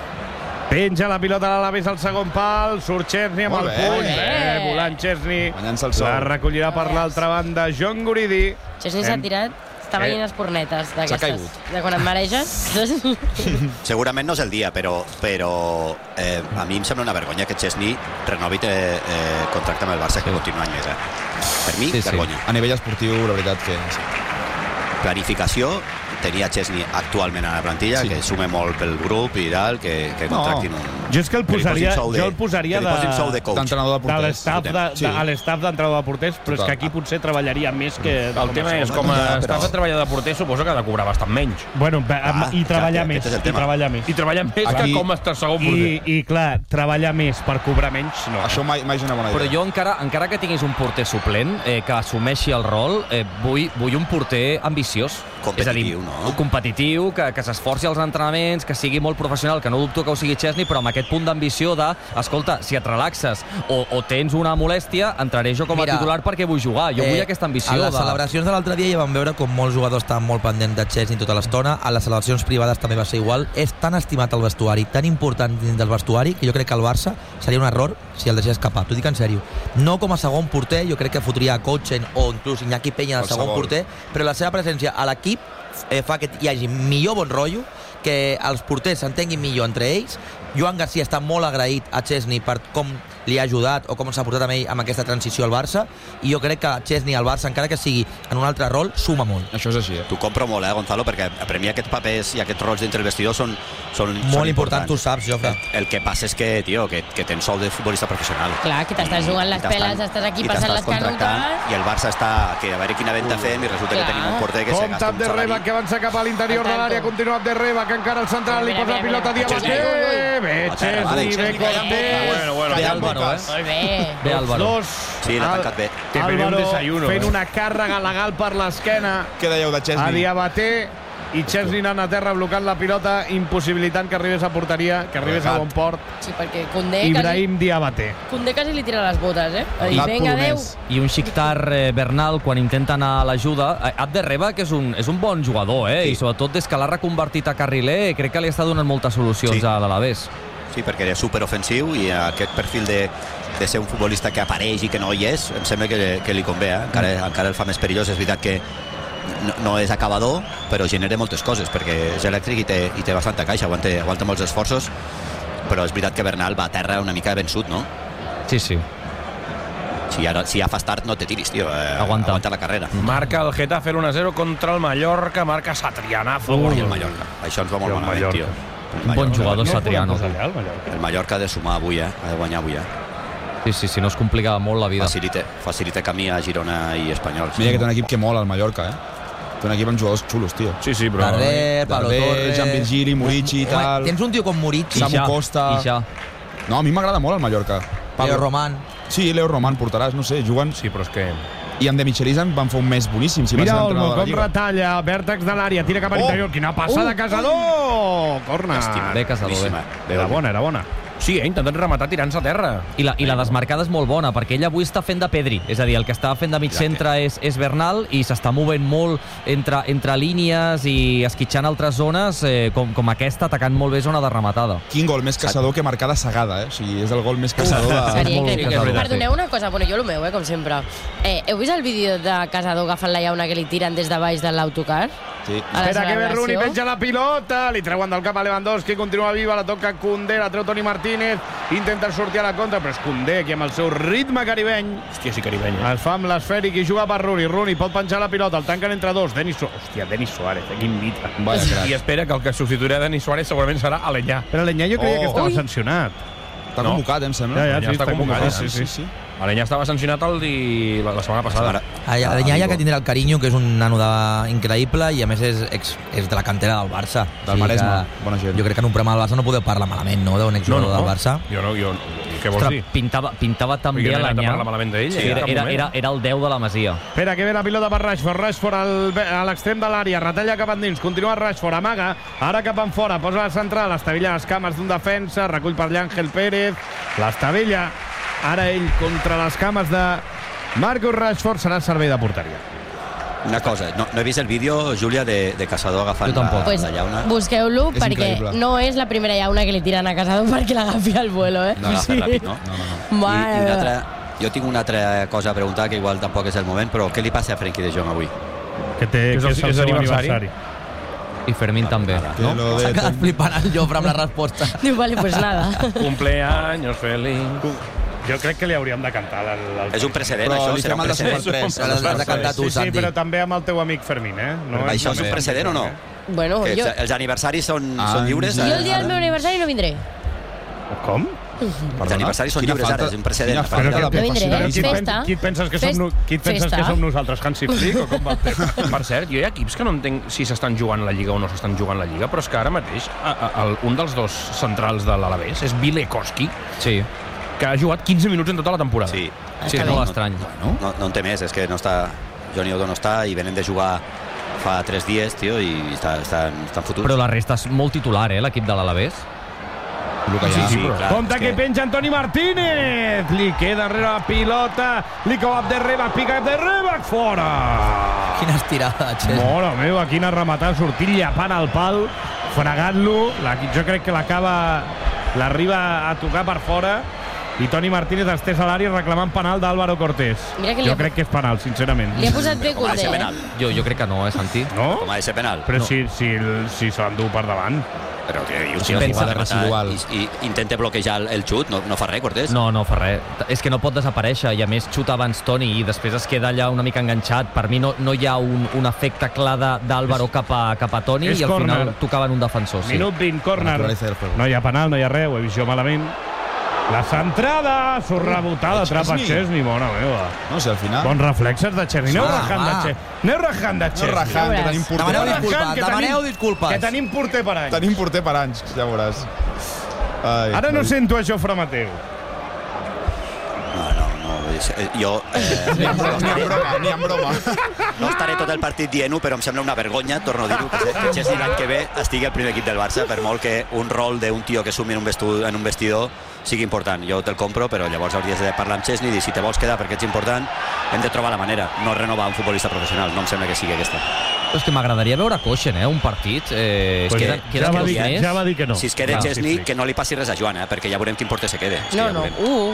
Penja la pilota a l'Alavés al segon pal, surt Chesney amb Molt el bé. puny. Bé. Eh, volant Chesney. Ballant-se el sol. La recollirà per l'altra banda John Guridi. Chesney s'ha tirat, està veient espornetes d'aquestes. caigut. De quan et mareges. Segurament no és el dia, però, però eh, a mi em sembla una vergonya que Chesney renovi eh, eh, contracte amb el Barça que continua any més. Eh? Per mi, Sí, sí. vergonya. A nivell esportiu, la veritat que... Sí. Planificació, tenia Chesney actualment a la plantilla, Sí. que sume molt pel grup i tal, que, que No. contractin un... Jo és que el que li posin posaria, sou de- jo el posaria que li posin sou de coach. D'entrenador de de porters. l'estaf de, Sí. de, a l'estaf d'entrenador de porters, però és Total. que aquí potser treballaria més que... El tema és, com a Ja, però- estàs a treballar de porter, suposo que ha de cobrar bastant menys. Bueno, Ah, i treballar clar, més, aquest és el i tema. treballar més. I treballar més Aquí- que com estàs segon porter. I, I, clar, treballar més per cobrar menys, no. Això mai, mai és una bona idea. Però jo encara, encara que tinguis un porter suplent eh, que assumeixi el rol, eh, vull, vull un porter ambiciós. Competitiu, és a dir, no? competitiu, que, que s'esforci als entrenaments, que sigui molt professional, que no dubto que ho sigui Chesney, però amb aquest punt d'ambició de, escolta, si et relaxes o, o tens una molèstia, entraré jo com a Mira, titular perquè vull jugar. Jo eh, vull aquesta ambició. A les de... celebracions de l'altre dia ja vam veure com molts jugadors estaven molt pendents de Chesney tota l'estona. A les celebracions privades també va ser igual. És tan estimat el vestuari, tan important dins del vestuari, que jo crec que el Barça seria un error si el deixés escapar. T'ho dic en sèrio. No com a segon porter, jo crec que fotria a Kochen o inclús Iñaki Peña de segon Qualsevol. porter, però la seva presència a l'equip eh, fa que hi hagi millor bon rotllo, que els porters s'entenguin millor entre ells. Joan Garcia està molt agraït a Chesney per com li ha ajudat o com s'ha portat amb ell amb aquesta transició al Barça, i jo crec que Chesney al Barça, encara que sigui en un altre rol, suma molt. Això és així, eh? T'ho compro molt, eh, Gonzalo, perquè per mi aquests papers i aquests rols dintre el vestidor són, són, Molt són important, tu ho saps, Jofre. El que passa és que, tio, que, que tens sou de futbolista professional. Clar, que t'estàs jugant les I t'estan- peles, estàs aquí i passant t'estàs les canutes. contractant, I el Barça està, que a veure quina venda fem, i resulta Clar. que tenim un porter que se Compte gasta un Abderreba, salari. que avança cap a l'interior de l'àrea, continua Abderreba, que encara al central li Mira, posa la mira, pilota a mira. Diabaté. Bé, Chesney, bé Cortés. Bueno, bueno, Bé, ja Álvaro, eh? Molt bé. Bé, Álvaro. Dos. Sí, l'ha Al- tancat bé. Que pedí un Álvaro desayuno, fent eh? una càrrega legal per l'esquena Què dèieu de a Chesney? Diabaté. i Chesney anant a terra blocant la pilota, impossibilitant que arribés a porteria, que arribés a bon port. Sí, perquè Koundé Ibrahim Diabate. Koundé quasi li tira les botes, eh? I vinga, adeu. I un Shakhtar eh, Bernal, quan intenta anar a l'ajuda, eh, Abderreba, que és un, és un bon jugador, eh? Sí. I sobretot des que l'ha reconvertit a carriler, crec que li està donant moltes solucions sí. a l'Alavés. Sí, perquè és superofensiu i aquest perfil de, de ser un futbolista que apareix i que no hi és, em sembla que, que li convé, eh? encara, mm. encara el fa més perillós. És veritat que no, no és acabador, però genera moltes coses, perquè és elèctric i té, i té bastanta caixa, aguanta, aguanta molts esforços, però és veritat que Bernal va a terra una mica vençut, no? Sí, sí. Si, ara, si ja fas tard, no te tiris, tio. Eh, aguanta. aguanta la carrera. Marca el Getafe l'u a zero contra el Mallorca, marca Satrianazo. Ui, el Mallorca. Això ens va molt malament, tio. Un bon jugador, Satriano. El Mallorca ha de sumar avui, eh? Ha de guanyar avui, eh? Sí, sí, sí, no es complicava molt la vida. Facilita, facilita camí a Girona i Espanyol. Mira que té un equip que mola, el Mallorca, eh? Té un equip amb jugadors xulos, tio. Sí, sí, però... Darder, Pablo Torres... Jean Virgili, Murici i tal... Tens un tio com Murici. Samu Costa... No, a mi m'agrada molt el Mallorca. Leo Roman. Sí, Leo Roman portaràs, no sé, juguen... Sí, però és que... I en Demi Cherizan van fer un mes boníssim. Si Mira Olmo, com retalla, vèrtex de l'àrea, tira cap a l'interior. Oh. Quina passada, uh. Casador! Corna. Bé, Casador, bé. Era bona, era bona. Sí, ha intentat rematar tirant-se a terra. I la, I la desmarcada és molt bona, perquè ell avui està fent de Pedri. És a dir, el que està fent de mig centre és, és Bernal i s'està movent molt entre, entre línies i esquitxant altres zones, eh, com, com aquesta, atacant molt bé zona de rematada. Quin gol més caçador que marcada segada, eh? O sigui, és el gol més caçador de... Seria increïble. Perdoneu una cosa, bueno, jo el meu, eh, com sempre. Eh, heu vist el vídeo de Casador agafant la llauna que li tiren des de baix de l'autocar? Sí. Espera que ve Rooney, penja la pilota, li treuen del cap a Lewandowski, continua viva, la toca Koundé, la treu Toni Martínez, intenta sortir a la contra, però és Koundé aquí amb el seu ritme caribeny. Hòstia, sí, caribeny. Eh? Es fa amb l'esfèric i juga per Rooney. Rooney pot penjar la pilota, el tanquen entre dos. Denis Suárez. Hòstia, Denis Suárez, quin mite. I espera que el que substituirà Denis Suárez segurament serà Alenyà. Però Alenyà jo creia oh. que estava Ui. sancionat. Està no. convocat, em sembla. Ja, ja, ja sí, està, està convocat. convocat. Sí, sí, sí. sí. Alenyà estava sancionat el di... la, la setmana passada. Alenyà ja que tindrà el carinyo, que és un nano de... increïble i a més és, ex... és de la cantera del Barça. Del sí, Maresme, bona gent. Jo crec que en un programa del Barça no podeu parlar malament, no?, d'un exjugador no, no, del Barça. Jo no, jo... Què vols dir? Pintava, pintava tan bé Alenyà. Sí, sí, era, era, era, era el deu de la Masia. Espera, que ve la pilota per Rashford. Rashford al, a l'extrem de l'àrea, retalla cap endins, continua Rashford, amaga, ara cap en fora, posa la central, estavella les cames d'un defensa, recull per l'Àngel Pérez, l'estabella. Ara ell contra les cames de Marcus Rashford, serà servei de porteria. Una cosa, no, no he vist el vídeo, Júlia, de, de Casador agafant la, pues, la llauna. Busqueu-lo, perquè increïble. No és la primera llauna que li tiren a Casador perquè l'agafi al vuelo, eh? No, l'agafi sí. ràpid, no? no, no, no. I, i una altra, jo tinc una altra cosa a preguntar, que igual tampoc és el moment, però què li passa a Frenkie de Jong avui? Que, té, que és el, que és el seu aniversari. aniversari. I Fermín també. No? S'ha quedat flipant el Jofre amb la resposta. Diu, vale, pues nada. Cumpleaños feliz. Jo crec que li hauríem de cantar. El, el... És un precedent, però això serà un precedent. L'has de cantar tu, sí, Santi. Sí, però també amb el teu amic Fermín, eh? No, això és un precedent o no? Bueno, que jo... els, els aniversaris són, ah, són lliures? Jo el dia del meu aniversari no vindré. Com? Els aniversaris són lliures ara, és un precedent. No vindré, festa. Qui et penses que som, qui et penses que som nosaltres, Hansi Flick, o com va el tema? Per cert, jo hi ha equips que no entenc si s'estan jugant la Lliga o no s'estan jugant la Lliga, però és que ara mateix a, a, a, un dels dos centrals de l'Alavés és Bilekoski. Sí. Que ha jugat quinze minuts en tota la temporada. Sí, sí és molt estrany. No, no, no en té més, és que no està... Johnny Odo no està i venen de jugar fa tres dies, tio, i està, estan, estan fotuts. Però la resta és molt titular, eh, l'equip de l'Alavés. Sí, sí, sí, clar, compte que... que penja Antoni Martínez, li queda darrere la pilota, li cau Abderreba, pica Abderreba, fora! Quina estirada, Xer. Mora meva, quina rematada, sortint llapant al pal, fregant-lo, jo crec que l'acaba, l'arriba a tocar per fora, i Toni Martínez estès a l'àrea reclamant penal d'Álvaro Cortés. Jo crec que és penal, sincerament. Li ha posat bé Koundé, eh? Jo, jo crec que no, eh, Santi? No? Com ha de ser penal? Però no. si, si, si se l'endú per davant. Però que dius, si pensa de residual. I, i intenta bloquejar el, el xut, no, no fa res, Cortés? No, no fa res. És que no pot desaparèixer, i a més xuta abans Toni i després es queda allà una mica enganxat. Per mi no, no hi ha un, un efecte clar d'Álvaro cap, a, cap a Toni i al corner. Final tocaven un defensor. Sí. Minut vint, córner. No hi ha penal, no hi ha res, ho he vist jo malament. La centrada, surt rebotada, atrapa Chesney, bona meva. No sé, al final... Bons reflexes de Chesney. Aneu rajant de Chesney. Aneu rajant de Chesney. Aneu rajant, que tenim porter. Demaneu disculpes, demaneu disculpes. Que tenim porter per anys. Tenim porter per anys, ja veuràs. Ai, Ara no sento això, Fra Mateu. No, no, no. Jo... Eh, ni en broma, ni en broma. No estaré tot tot el partit dient-ho, però em sembla una vergonya, torno a dir-ho, que, que Chesney l'any que ve estigui al primer equip del Barça, per molt que un rol d'un tio que sumi en un, vestu, en un vestidor sigui important. Jo te'l compro, però llavors hauries de parlar amb Chesney i dir, si te vols quedar perquè ets important, hem de trobar la manera, no renovar un futbolista professional, no em sembla que sigui aquesta. És que m'agradaria veure Kochen, eh, un partit. Eh, pues queda, ja, queda va dir, més. ja va dir que no. Si es queda Chesney, que no li passi res a Joan, eh, perquè ja veurem quin porter se quede. No, no, uh.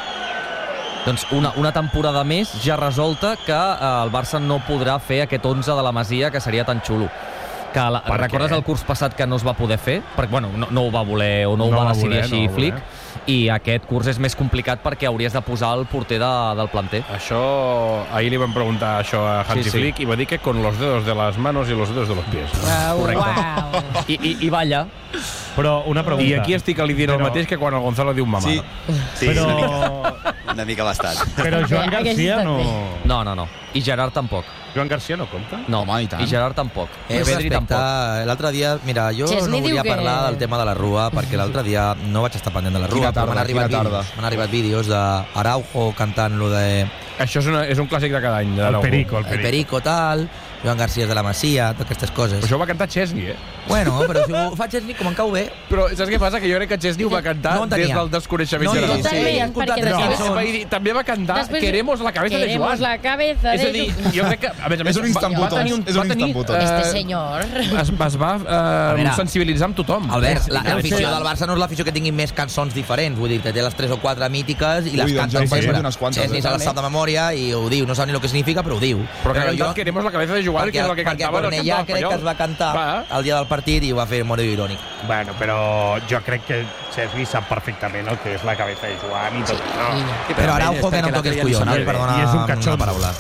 Doncs una, una temporada més ja resolta que eh, el Barça no podrà fer aquest onze de la Masia, que seria tan xulo. Que la, recordes el curs passat que no es va poder fer? Perquè, bueno, no, no ho va voler o no, no ho va decidir voler, així no Flick. I aquest curs és més complicat perquè hauries de posar el porter de, del planter. Això, ahir li vam preguntar això a Hansi sí, sí. Flick i va dir que con los dedos de las manos y los dedos de los pies. Wow, wow. I, i, I balla. Però una pregunta. I aquí estic li dient Però... el mateix que quan el Gonzalo diu mamà. Sí, sí Però... una, mica, una mica bastant. Però Joan Garcia no... No, no, no. I Gerard tampoc. Joan Garcia no compta? No, home, i tant. I Gerard tampoc. És respecte... L'altre dia, mira, jo Chesney no volia que... parlar del tema de la Rua, perquè l'altre dia no vaig estar pendent de la Rua, però m'han arribat, vídeos, m'han arribat vídeos d'Araujo cantant lo de... Això és, una, és un clàssic de cada any. El Perico, el Perico. El Perico, tal... Joan Garcia de la Masia, totes aquestes coses. Però això ho va cantar Chesney, eh? Bueno, però si ho fa Chesney, com em cau bé... Però saps què passa? Que jo crec que Chesney ho va cantar no des del desconeixement no, general. No, totalment, perquè després... No. També va cantar Després... Queremos la cabeza de Joan. Queremos la cabeza de Joan. És a dir, jo crec que... A més a més, és un instant va, va tenir un... És un instant puto. Este senyor... Es, es va eh, sensibilitzar amb tothom. Albert, l'afició del Barça no és l'afició que tingui més cançons diferents. Vull dir, que té les tres o quatre mítiques i les canta sempre. Chesney se les sap de memòria i ho diu. No sap ni el que significa, però ho diu. Però que cantat Queremos la cabeza de Joan, que és el que cantava. Cornellà crec que es va cantar el dia del partit i ho va fer molt irònic. Bueno, però jo crec que Chesney sap perfectament el que és la cabeza de Joan i tot. No. Sí, però Araujo que no toques collons, perdona una paraula.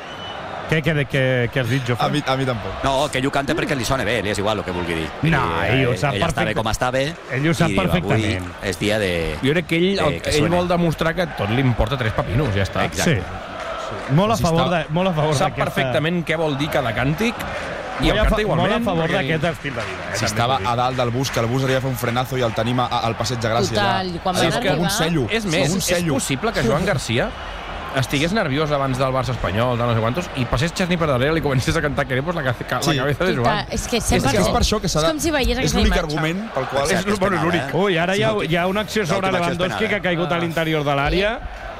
Què, què, què, què has dit, Jofre? A mi, a mi tampoc. No, que ell ho canta perquè li sona bé, li és igual el que vulgui dir. No, ell ho sap ell està bé com està bé. Ell ho sap perfectament. Avui és dia de... Jo crec que ell, el, que ell vol demostrar que tot li importa tres papinos, ja està. Exacte. Sí. Molt a favor de, molt a favor Sap perfectament què vol dir cada càntic i el canta igualment. Molt a favor d'aquest estil de vida. Si estava a dalt del bus, que el bus hauria de fer un frenazo i el tenim al passeig de Gràcia. Total, quan sí, van és arribar... un cello. És més, és possible que Joan Garcia estigués nerviós abans del Barça espanyol, de no sé quantos, i passés Chesney per darrere i comencés a cantar Queremos la, ca sí. la cabeza de Joan. És que sempre... És, és per això que s'ha de... És com si veiés aquesta imatge. És l'únic imatge. argument pel qual... És, és, bueno, és l'únic. Ui, ara hi ha, hi ha una acció sobre Lewandowski que ha caigut a l'interior de l'àrea.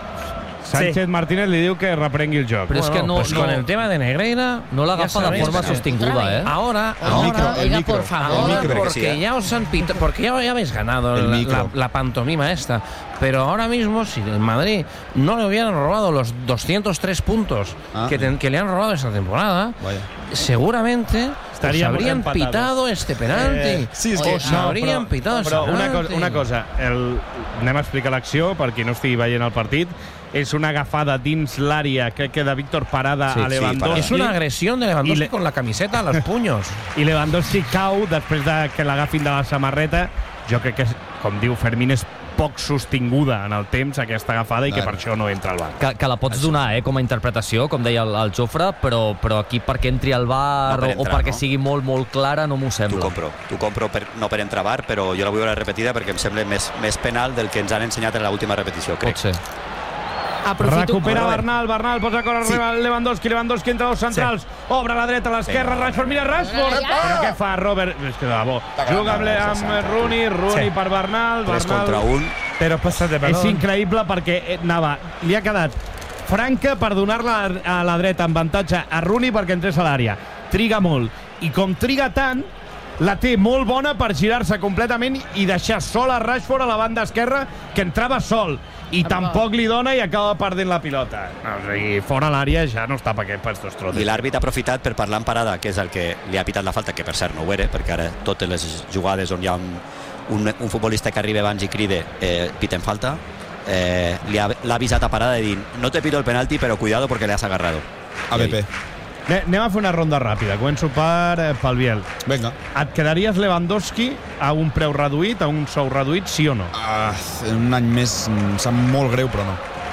Sánchez sí. Martínez li diu que reprengui el joc. Pero bueno, es que no, pues no, con el tema de Negreira no la agafa de forma sostinguda, ¿eh? Ahora, el ahora, micro, el micro, por favor. Ahora, porque sí, ¿eh? ya os han pito, porque ya, ya habéis ganado la, la, la pantomima esta. Pero ahora mismo, si el Madrid no le hubieran robado los doscientos tres puntos ah, que, ten, que le han robado esta temporada, vaya. seguramente os habrían empatados. pitado este penalti. Eh, sí, es que os no, habrían però, pitado però este una, penalti. Co una cosa, el, anem a explicar l'acció per qui no estigui veient el partit. És una agafada dins l'àrea, crec que de Víctor Parada sí, a Lewandowski. Sí, es una agresión de Lewandowski le... con la camiseta a los puños. I Lewandowski cau després de que l'agafin de la samarreta. Jo crec que, com diu Fermín, és poc sostinguda en el temps aquesta agafada i que per això no entra al bar. Que, que la pots donar eh, com a interpretació, com deia el, el Jofre, però, però aquí perquè entri al bar no per entrar, o perquè no? sigui molt, molt clara no m'ho sembla. T'ho compro, t'ho compro per, no per entrar a bar, però jo la vull veure repetida perquè em sembla més, més penal del que ens han ensenyat en l'última repetició, crec. Pot ser. Aprofito. Recupera Bernal, Bernal posa a córrer sí. Lewandowski, Lewandowski entre dos centrals, sí. obre a la dreta, a l'esquerra, sí. Rashford, mira Rashford, ja. però què fa Robert? És que de bo. Juga amb, amb Rooney, Rooney sí. per Bernal, tres Bernal, contra un. Però passat de és increïble perquè anava, li ha quedat franca per donar-la a la dreta amb avantatge a Rooney perquè entrés a l'àrea. Triga molt, i com triga tant, la té molt bona per girar-se completament i deixar sol a Rashford a la banda esquerra, que entrava sol, i tampoc li dona i acaba perdent la pilota. No, o sigui, fora l'àrea ja no està per aquests dos trotes. I l'àrbit ha aprofitat per parlar amb Parada, que és el que li ha pitat la falta, que per cert no ho era, perquè ara totes les jugades on hi ha un, un, un futbolista que arriba abans i cride eh, piten falta, eh, l'ha avisat a Parada de dir no te pido el penalti, però cuidado porque le has agarrado. A B P. Anem a fer una ronda ràpida. Començo per eh, pel Biel. Vinga. Et quedaries Lewandowski a un preu reduït, a un sou reduït, sí o no? Ah, un any més em sap molt greu, però no.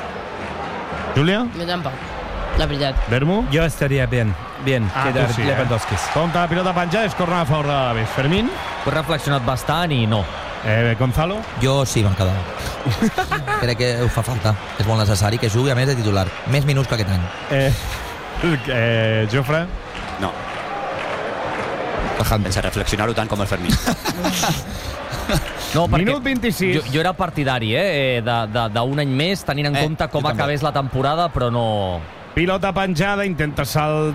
Júlia? Jo tampoc, la veritat. Vermo? Jo estaria bien, bien, ah, quedar sí, Lewandowski. Eh? Compte la pilota penjada, és corner a favor de l'Aves. Fermín? Ho he reflexionat bastant i no. Eh, Gonzalo? Jo sí, me'n quedava. Crec que ho fa falta. És molt necessari que jugui a més de titular. Més minuts que aquest any. Eh... Eh, Jofre? No. Sense reflexionar-ho tant com el Fermín. No, perquè Minut vint-i-sis. Jo, jo era partidari, eh, d'un any més, tenint en Eh, compte com jo també. acabés la temporada, però no... Pilota penjada, intenta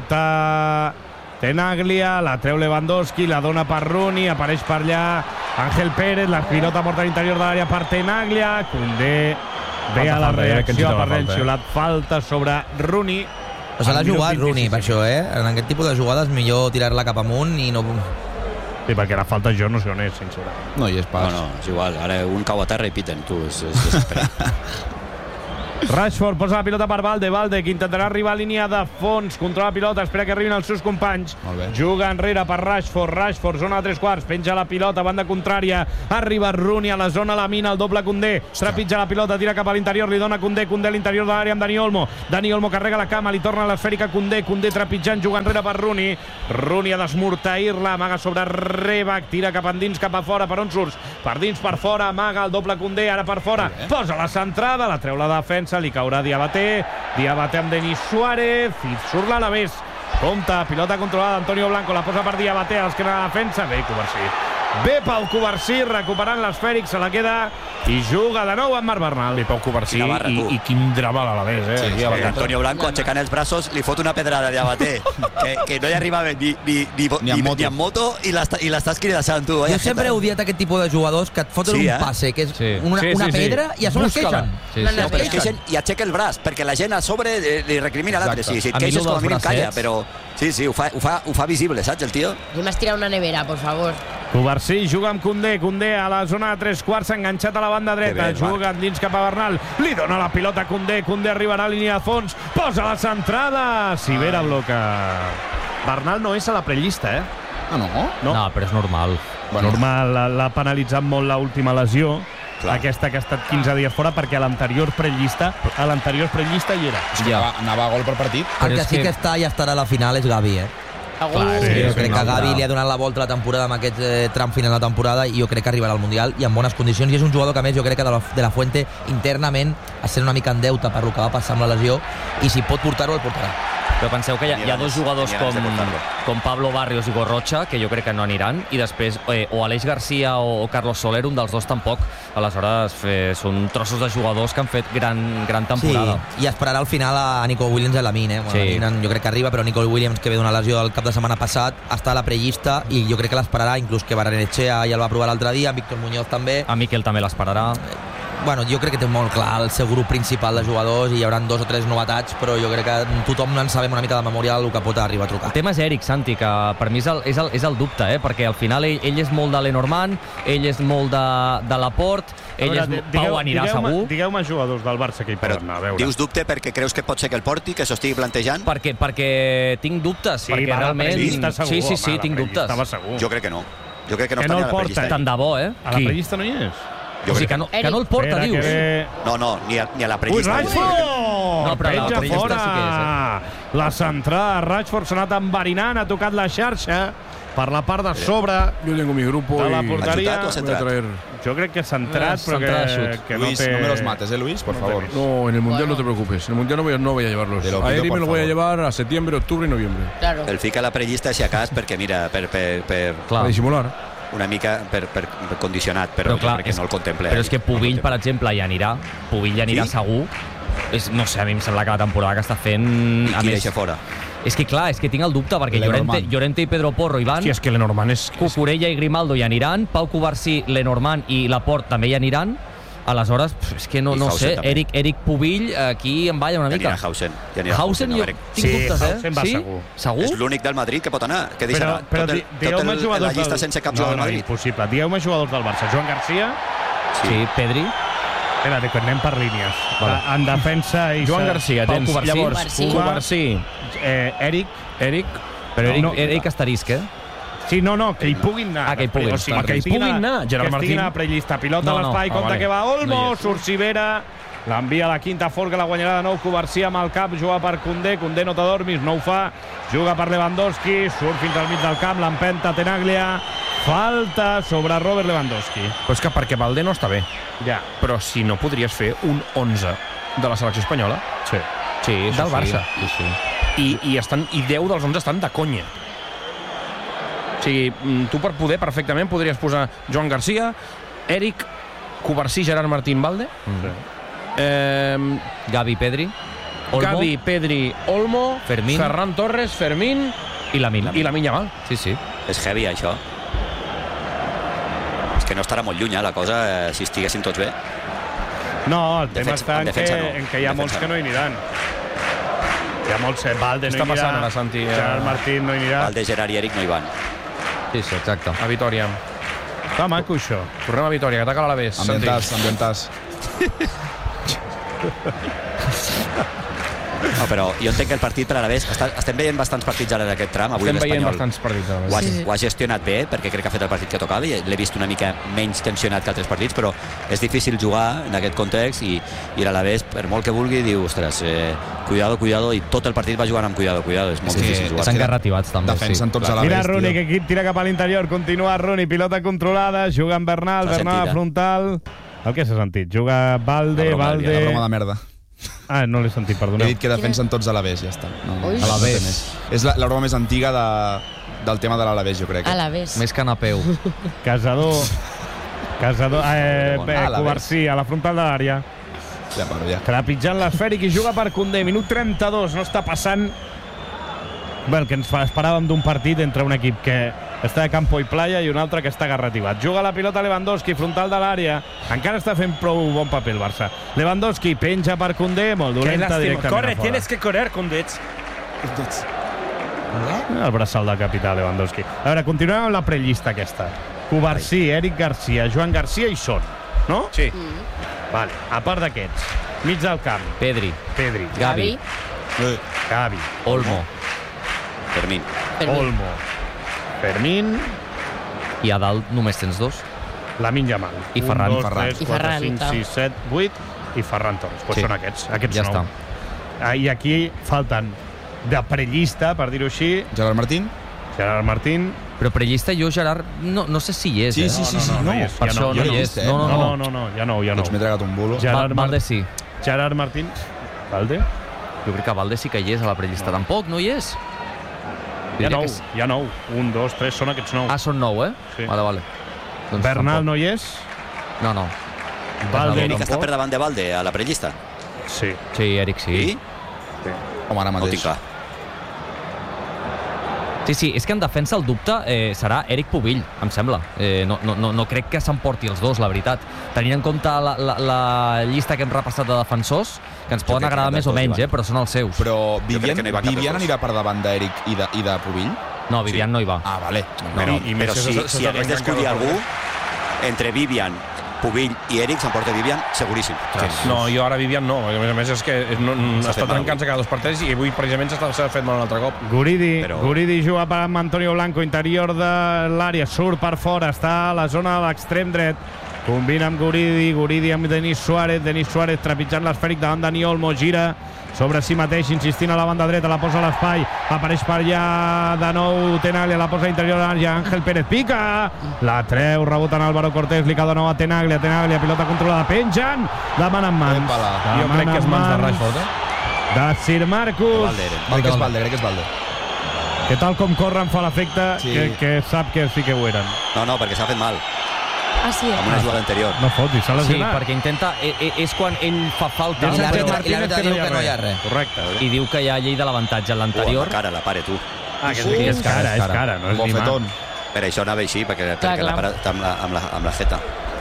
saltar Tenaglia, la treu Lewandowski, la dona per Rooney, apareix per allà Ángel Pérez, la pilota morta a l'interior de l'àrea per Tenaglia, Koundé ve a la reacció, ha perdut xiulat falta sobre Rooney. Però se l'ha jugat Rooney, per això, eh? En aquest tipus de jugades millor tirar-la cap amunt i no... Sí, perquè la falta jo no sé on és, sincerament. No hi és pas. No, no, és igual. Ara un cau a terra i piten, tu. És, és desesperat. Rashford posa la pilota per Valde, Valde que intentarà arribar a línia de fons, controla la pilota, espera que arribin els seus companys, juga enrere per Rashford, Rashford, zona de tres quarts, penja la pilota, banda contrària, arriba Rooney a la zona, la mina, el doble Koundé, trepitja la pilota, tira cap a l'interior, li dona Koundé, Koundé a l'interior de l'àrea amb Dani Olmo, Dani Olmo carrega la cama, li torna l'esfèrica Koundé, Koundé trepitjant, juga enrere per Rooney, Rooney ha d'esmorteir-la, amaga sobre Rebac, tira cap endins, cap a fora, per on surts? Per dins, per fora, amaga el doble Koundé, ara per fora, posa la centrada, la treu la defensa, li caurà Diabaté, Diabaté amb Denis Suárez, i surt l'Alavés. Compte, pilota controlada d'Antonio Blanco, la posa per Diabaté, a l'esquena de la defensa, bé Covarsí. Bé Pau Covarsí, recuperant l'esfèric, se la queda i juga de nou amb Marc Bernal. Bé Pau Covarsí barra, i, i quin drama a l'Alavés, eh? Sí, Aquí sí, a la Antonio Blanco, aixecant els braços, li fot una pedrada a Diabaté, que, que no hi arribava ni, ni, ni, ni, ni, ni amb moto i l'està i l'està esquirdassant, tu. Jo sempre he odiat aquest tipus de jugadors que et foten Sí, un eh? passe, que és Sí. una, Sí, una sí, sí. pedra i a sobre es Busca-la. queixen. Sí, No, sí. però es queixen i aixeca el braç, perquè la gent a sobre eh, li recrimina l'altre. Exacte. Sí, si et A mi queixes, lo com a dels mínim calla, bracets. però... Sí, sí, ho fa, ho fa, ho fa visible, saps, el tio? Jo m'has tirat una nevera, por favor. Covarsí juga amb Koundé, Koundé a la zona de tres quarts, enganxat a la banda dreta, Que bé, juga endins cap a Bernal, li dona la pilota a Koundé, Koundé arribarà a línia de fons, posa la centrada, Sivera bloca. Bernal no és a la prellista, eh? Ah, no? No, No, però és normal. bueno. Normal, l'ha- l'ha penalitzat molt l'última lesió, Clar. aquesta que ha estat quinze dies fora, perquè a l'anterior prellista, a l'anterior prellista hi era. És que anava, anava a gol per partit. El que és sí que- que està i estarà a la final és Gavi, eh? Segur. Sí, jo és crec un que altre. Gavi li ha donat la volta a la temporada amb aquest eh, tram final de la temporada i jo crec que arribarà al Mundial i en bones condicions, i és un jugador que a més jo crec que de la, de la Fuente internament està una mica en deute per lo que va passar amb la lesió, i si pot portar-ho el portarà. Però penseu que hi ha, hi ha dos jugadors com, com Pablo Barrios i Gorrocha, que jo crec que no aniran, i després eh, o Aleix Garcia o, o Carlos Soler, un dels dos tampoc. Aleshores eh, són trossos de jugadors que han fet gran, gran temporada. Sí, i esperarà al final a Nico Williams a Lamine, eh? Bueno, Sí. Lamine jo crec que arriba, però Nico Williams, que ve d'una lesió el cap de setmana passat, està a la prellista i jo crec que l'esperarà, inclús que Barrenechea ja el va provar l'altre dia, Víctor Muñoz també. A Miquel també l'esperarà. Bueno, jo crec que té molt clar el seu grup principal de jugadors i hi haurà dos o tres novetats, però jo crec que tothom no en sabem una mica de memòria del que pot arribar a trucar. El tema és Eric, Santi, que per mi és el, és el, és el dubte, eh? Perquè al final ell, ell és molt de Lenormand, ell és molt de, de Laporte, ell és, Pau anirà segur. Digueu-me jugadors del Barça que hi Però poden anar a veure. dius dubte perquè creus que pot ser que el porti, que s'ho estigui plantejant? Perquè, perquè tinc dubtes, Sí, perquè va, la realment... prellista segur, sí, sí, sí, home, la tinc prellista dubtes. va segur. Jo crec que no. Jo crec que no Que està no ni el a la porta. prellista. Tant de bo, eh? A la Qui? prellista no hi és? Jo O sigui, crec que no, que no el porta, Espera, dius? que ve... No, no, ni a, ni a la Ui, prellista. Rashford! No, però la Penja prellista fora! sí que és, eh? La centrada de Rashford s'ha anat enverinant, ha tocat la xarxa per la part de sobre Yo tengo mi grupo de la y porteria. ¿Ha chutado o ha voy a traer... Jo crec que s'ha entrat, Eh, però centrada que, xut. que Luis, no té... no me los mates, ¿eh, Luis? Por no favor. té- No, en el Mundial Bueno. no te preocupes. En el Mundial no voy a, no voy a llevarlos. Te lo A pido, Eri por me lo voy a favor. llevar a septiembre, octubre y noviembre. Claro. El fica a la prellista, si a cas, perquè, mira, per, per, per Clar. Para disimular. una mica per, per, per condicionat, però, Però clar, jo crec que és- no el contemple. Però és que Pubill, per exemple, hi anirà. Pubill hi anirà Sí? segur. És, no sé, a mi em sembla que la temporada que està fent... I a qui més, deixa fora? és que clar, és que tinc el dubte, perquè Llorente, Lenormand. Llorente i Pedro Porro hi van, Hòstia, és que Lenormand és... Cucurella i Grimaldo hi aniran, Pau Covarsí, Lenormand i Laporte també hi aniran. Aleshores, pf, és que no, I no Hausen sé, també. Eric, Eric Pubill aquí em balla una Ja mica. anirà Hausen. Ja anirà Hausen, no, jo crec. tinc Sí, dubtes, eh? Hausen va sí? segur. Segur? És l'únic del Madrid que pot anar. Què deixarà? Però, però tot el, di- tot digueu-me el, jugadors la llista del... sense cap no, jugador no, del Madrid? impossible. Digueu-me jugadors del Barça. Joan Garcia... Sí, Pedri. Espera, que anem per línies. Vale. En defensa... I Joan Garcia, Pau tens. Covarsí. Llavors, Covarsí. Covarsí, Eh, Eric... Eric... Però Eric, No, Eric Asterisc, eh? Sí, no, no, que hi puguin anar. Ah, que hi puguin. O sigui, Ah, que, que hi estiguin puguin a- anar. Gerard que estiguin Martín. a la prellista. Pilota No, a no. l'espai, Ah, compte vale. que va Olmo, No hi és. surt Sivera, l'envia a la quinta fort, que la guanyarà de nou Covarsí amb el cap, juga per Koundé, Koundé no t'adormis, no ho fa, juga per Lewandowski, surt fins al mig del camp, l'empenta Tenaglia, falta sobre Robert Lewandowski. Però és que perquè Valde no està bé. Ja. Però si no podries fer un onze de la selecció espanyola, Sí. Sí, del Barça. Sí, sí. I, i, estan, i deu dels onze estan de conya. O sigui, tu per poder perfectament podries posar Joan Garcia, Eric, Covarsí, Gerard Martín, Valde, Mm. eh, Gavi, Pedri, Olmo, Gavi, Pedri, Olmo, Fermín, Ferran Torres, Fermín i Lamine. i Lamine Yamal. Sí, sí. És heavy, això. És que no estarà molt lluny, eh, la cosa, eh, si estiguessin tots bé. No, el tema Defensa- està en, en defensa que, no. en que hi ha En molts defensa que no hi aniran. Hi ha molts, eh, Valde Què no està hi anirà, passant ara, Santi? Gerard Martín no hi anirà. Valde, Gerard i Eric no hi van. Sí, sí, exacte. A Vitòria. Està maco, això. Tornem a Vitòria, que ataca l'Alavés. Ambientàs, ambientàs. No, però jo entenc que el partit per a l'Alavés... Està, estem veient bastants partits ara en aquest tram. Avui Estem veient l'Espanyol bastants partits. ho ha, Sí. ho ha gestionat bé, perquè crec que ha fet el partit que tocava i l'he vist una mica menys tensionat que altres partits, però és difícil jugar en aquest context i, i l'Alavés, per molt que vulgui, diu, ostres, eh, cuidado, cuidado, i tot el partit va jugant amb cuidado, cuidado. És molt És que difícil jugar. s'han garrativats, també. Defensen sí. tots a la Mira vez, Rooney, tio. que tira cap a l'interior, continua Rooney, pilota controlada, juga amb Bernal, S'ha Bernal sentit, a eh? frontal. El que s'ha sentit? Juga Valde, La broma, Valde... La broma de merda. Ah, no l'he sentit, He perdoneu. dit que defensen tots a l'Alavés, ja està. No, Ui. no, no Alavés. té més. És la, la broma més antiga de, del tema de l'Alavés, jo crec. A la vez. Més canapeu. Casador... Casador... Eh, Però bueno, eh, a la Covarsí, a la frontal de l'àrea. Ja, però ja. Trepitjant l'esfèric i juga per Koundé. Minut trenta-dos, no està passant... Bé, el que ens fa- esperàvem d'un partit entre un equip que està de campo i playa i un altre que està garrativat. Juga la pilota Lewandowski, frontal de l'àrea. Encara està fent prou bon paper el Barça. Lewandowski penja per Koundé, molt dolenta directament Corre, a fora. tienes que correr, Condets. El braçal del capità Lewandowski. A veure, continuem amb la prellista aquesta. Covarsí, Eric Garcia, Joan Garcia i Son, no? Sí. Vale. A part d'aquests, mig del camp, Pedri, Pedri, Gavi, Gavi, Olmo. Fermín. Olmo, Fermín, I a dalt només tens dos. Lamine Yamal. I Ferran. un, dos, Ferran. tres, I quatre, Ferran, cinc, tal. sis, set, vuit i Ferran Torres. Pues Sí. són aquests, aquests Ja nou. està. Ah, I aquí falten de prellista, per dir-ho així, Gerard Martín? Gerard Martín. Però prellista jo, Gerard, no, no sé si hi és, Sí, eh? sí, sí, sí. no, No, hi és, Per ja això no, no, ja hi no. és. eh? No, no, No, no. no, no, ja no, ja no. Doncs m'he tragat un bulo. Gerard Val- Mar- Valde sí. Gerard Martín. Valde? Jo crec que Valde sí que hi és a la prellista. Tampoc, no hi és? Hi ha Diria nou, que sí. hi ha nou. Un, dos, tres, són aquests nou. Ah, són nou, eh? Sí. Vale, vale. Doncs Bernal tampoc. no hi és. No, no. Valde Eric no. està per davant de Valde a la prellista. Sí. Sí, Eric, sí. I? Home, ara No ho tinc mateix. clar. Sí, sí, és que en defensa el dubte eh, serà Eric Pubill, em sembla. Eh, no, no, no, no crec que s'emporti els dos, la veritat. Tenint en compte la, la, la llista que hem repassat de defensors, que ens poden crec que agradar cap més o dels dos hi menys, van. eh, però són els seus. Però crec Vivian, que no hi va cap Vivian dels dos. anirà per davant d'Eric i, de, i de Pubill? No, Vivian no hi va. Ah, vale. Però, I- i més però que si, s'ha- si s'ha hagués trencat d'escollir cada algú, entre Vivian, Pubill i Eric, s'emporta Vivian, seguríssim. No, jo ara Vivian no. A més a més és que no, no, S'ha està fet mal trencant-se cada dos per tres i avui precisament s'ha s'ha fet mal un altre cop. Guridi, Però- Guridi juga per amb Antonio Blanco, interior de l'àrea, surt per fora, està a la zona de l'extrem dret. Combina amb Guridi, Guridi amb Denis Suárez, Denis Suárez trepitjant l'esfèric davant Dani Olmo, gira sobre si mateix, insistint a la banda dreta, la posa a l'espai, apareix per allà de nou Tenaglia, la posa a l'interior de l'àrea, Àngel Pérez pica, la treu, rebota en Álvaro Cortés, li cau de nou a Tenaglia, Tenaglia, pilota controlada, pengen, demana en mans. Epala. Jo crec que és mans de Rashford, eh? De Sir Marcus, Valde era. Crec que és Valde, crec que és Valde. que tal com corren fa l'efecte Sí. que, que sap que sí que ho eren. No, no, perquè s'ha fet mal, Ah, sí, amb una jugada anterior. No fotis, s'ha Sí, lesionat. perquè intenta... eh, eh, És quan ell fa falta Ja I s'ha l'àrbitre fet Martínez i l'àrbitre que no diu hi ha que no hi ha res. Correcte. i diu que hi ha llei de l'avantatge en Uh, l'anterior. la cara, la pare, tu. Ah, que, que és cara, és cara, no és ni mà. Bofetón. Per això anava així, perquè, Clar, perquè la clar. para amb la, amb la, amb la jeta.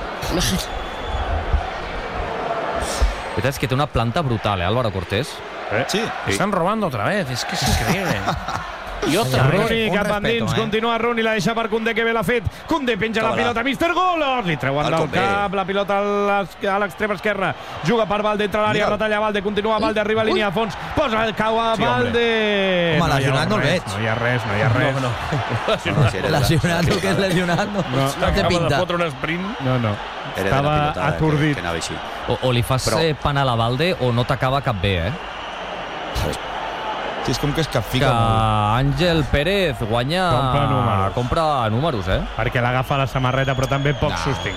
La veritat és que té una planta brutal, eh, Álvaro Cortés? Eh? Sí. Están robando otra vez, es que es increíble. I otra vez. Rooney Un cap respeto, endins, eh? continua Rooney, la deixa per Koundé, que bé l'ha fet. Koundé penja la Toma-la. pilota, míster Golos, li treuen El del Koundé. cap, la pilota a l'es- a l'extrema esquerra, juga per Valde, entra a l'àrea, Mira. retalla Valde, continua Valde, arriba a línia de fons, posa el cau a Sí, hombre. Valde. Home, hi ha lesionat no el res, veig. No hi ha res, no hi ha res. No, no. No, si era la- Lesionat, el que és lesionat, no, no, té Acaba de pinta. fotre un sprint. No, no. Era de la Estava pilotada, atordit. Que, que anava així. O, o li fas Però- eh, panal a Valde o no t'acaba cap bé, eh? Sí, és com que es Que capfica molt. Àngel Pérez guanya... Compra números. Compra números, eh? Perquè l'agafa la samarreta, però també poc No. sostinc.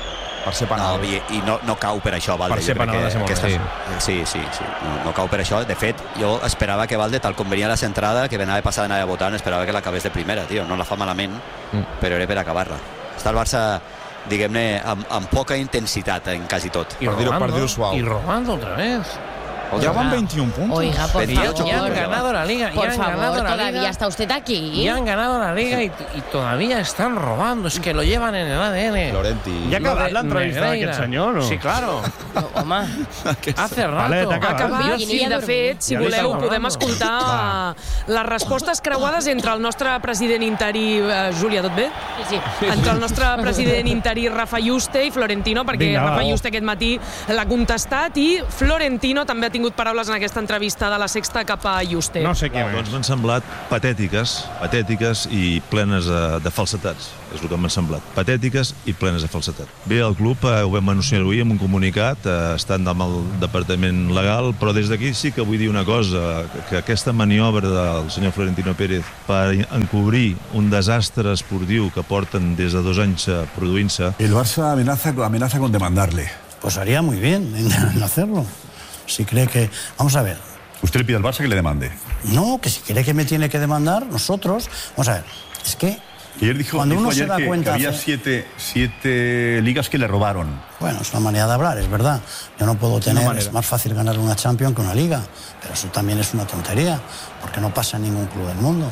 Per ser penal. No, i, i no, no cau per això, Valde. Per ser penal ha de ser molt aquesta... Sí, sí, sí. No, no cau per això. De fet, jo esperava que Valde, tal com venia la centrada, que anava passada, anava votant, esperava que l'acabés de primera, tio. No la fa malament, mm. però era per acabar-la. Està el Barça, diguem-ne, amb, amb poca intensitat en quasi tot. I robando, suau. I robando otra vez. Ya van veintiún puntos. Oiga, por favor. Ya han ganado la Liga. Por han favor, ganado la todavía Liga, está usted aquí. Ya han ganado la Liga y, y todavía están robando. Es que lo llevan en el A D N. Lorenti. ¿Ya ha acabat l'entrevista d'aquest senyor, no? Sí, claro. No, home. Hace rato. Vale, Ha acabat, sí, de fet, si Ja voleu, li podem escoltar les respostes creuades entre el nostre president interí, eh, Júlia, tot bé? Sí, sí. Entre el nostre president interí, Rafa Juste, i Florentino, perquè Vinga, Rafa va. Juste aquest matí l'ha contestat, i Florentino també ha tingut paraules en aquesta entrevista de la Sexta cap a Juste. No sé què No, més. doncs m'han semblat patètiques, patètiques i plenes de, de falsetats. És el que m'han semblat. Patètiques i plenes de falsetat. Bé, el club eh, ho vam anunciar avui amb un comunicat, eh, estant amb el departament legal, però des d'aquí sí que vull dir una cosa, que, que aquesta maniobra del senyor Florentino Pérez per encobrir un desastre esportiu que porten des de dos anys eh, produint-se... El Barça amenaza, amenaza con demandarle. Pues haría muy bien en, en hacerlo. Si cree que... Vamos a ver. ¿Usted le pide al Barça que le demande? No, que si cree que me tiene que demandar, nosotros... Vamos a ver, es que... Ayer dijo, cuando dijo uno ayer se da que, cuenta... que había hace- siete, siete ligas que le robaron. Bueno, es una manera de hablar, es verdad. Yo no puedo tener... manera. Es más fácil ganar una Champions que una Liga. Pero eso también es una tontería, porque no pasa en ningún club del mundo.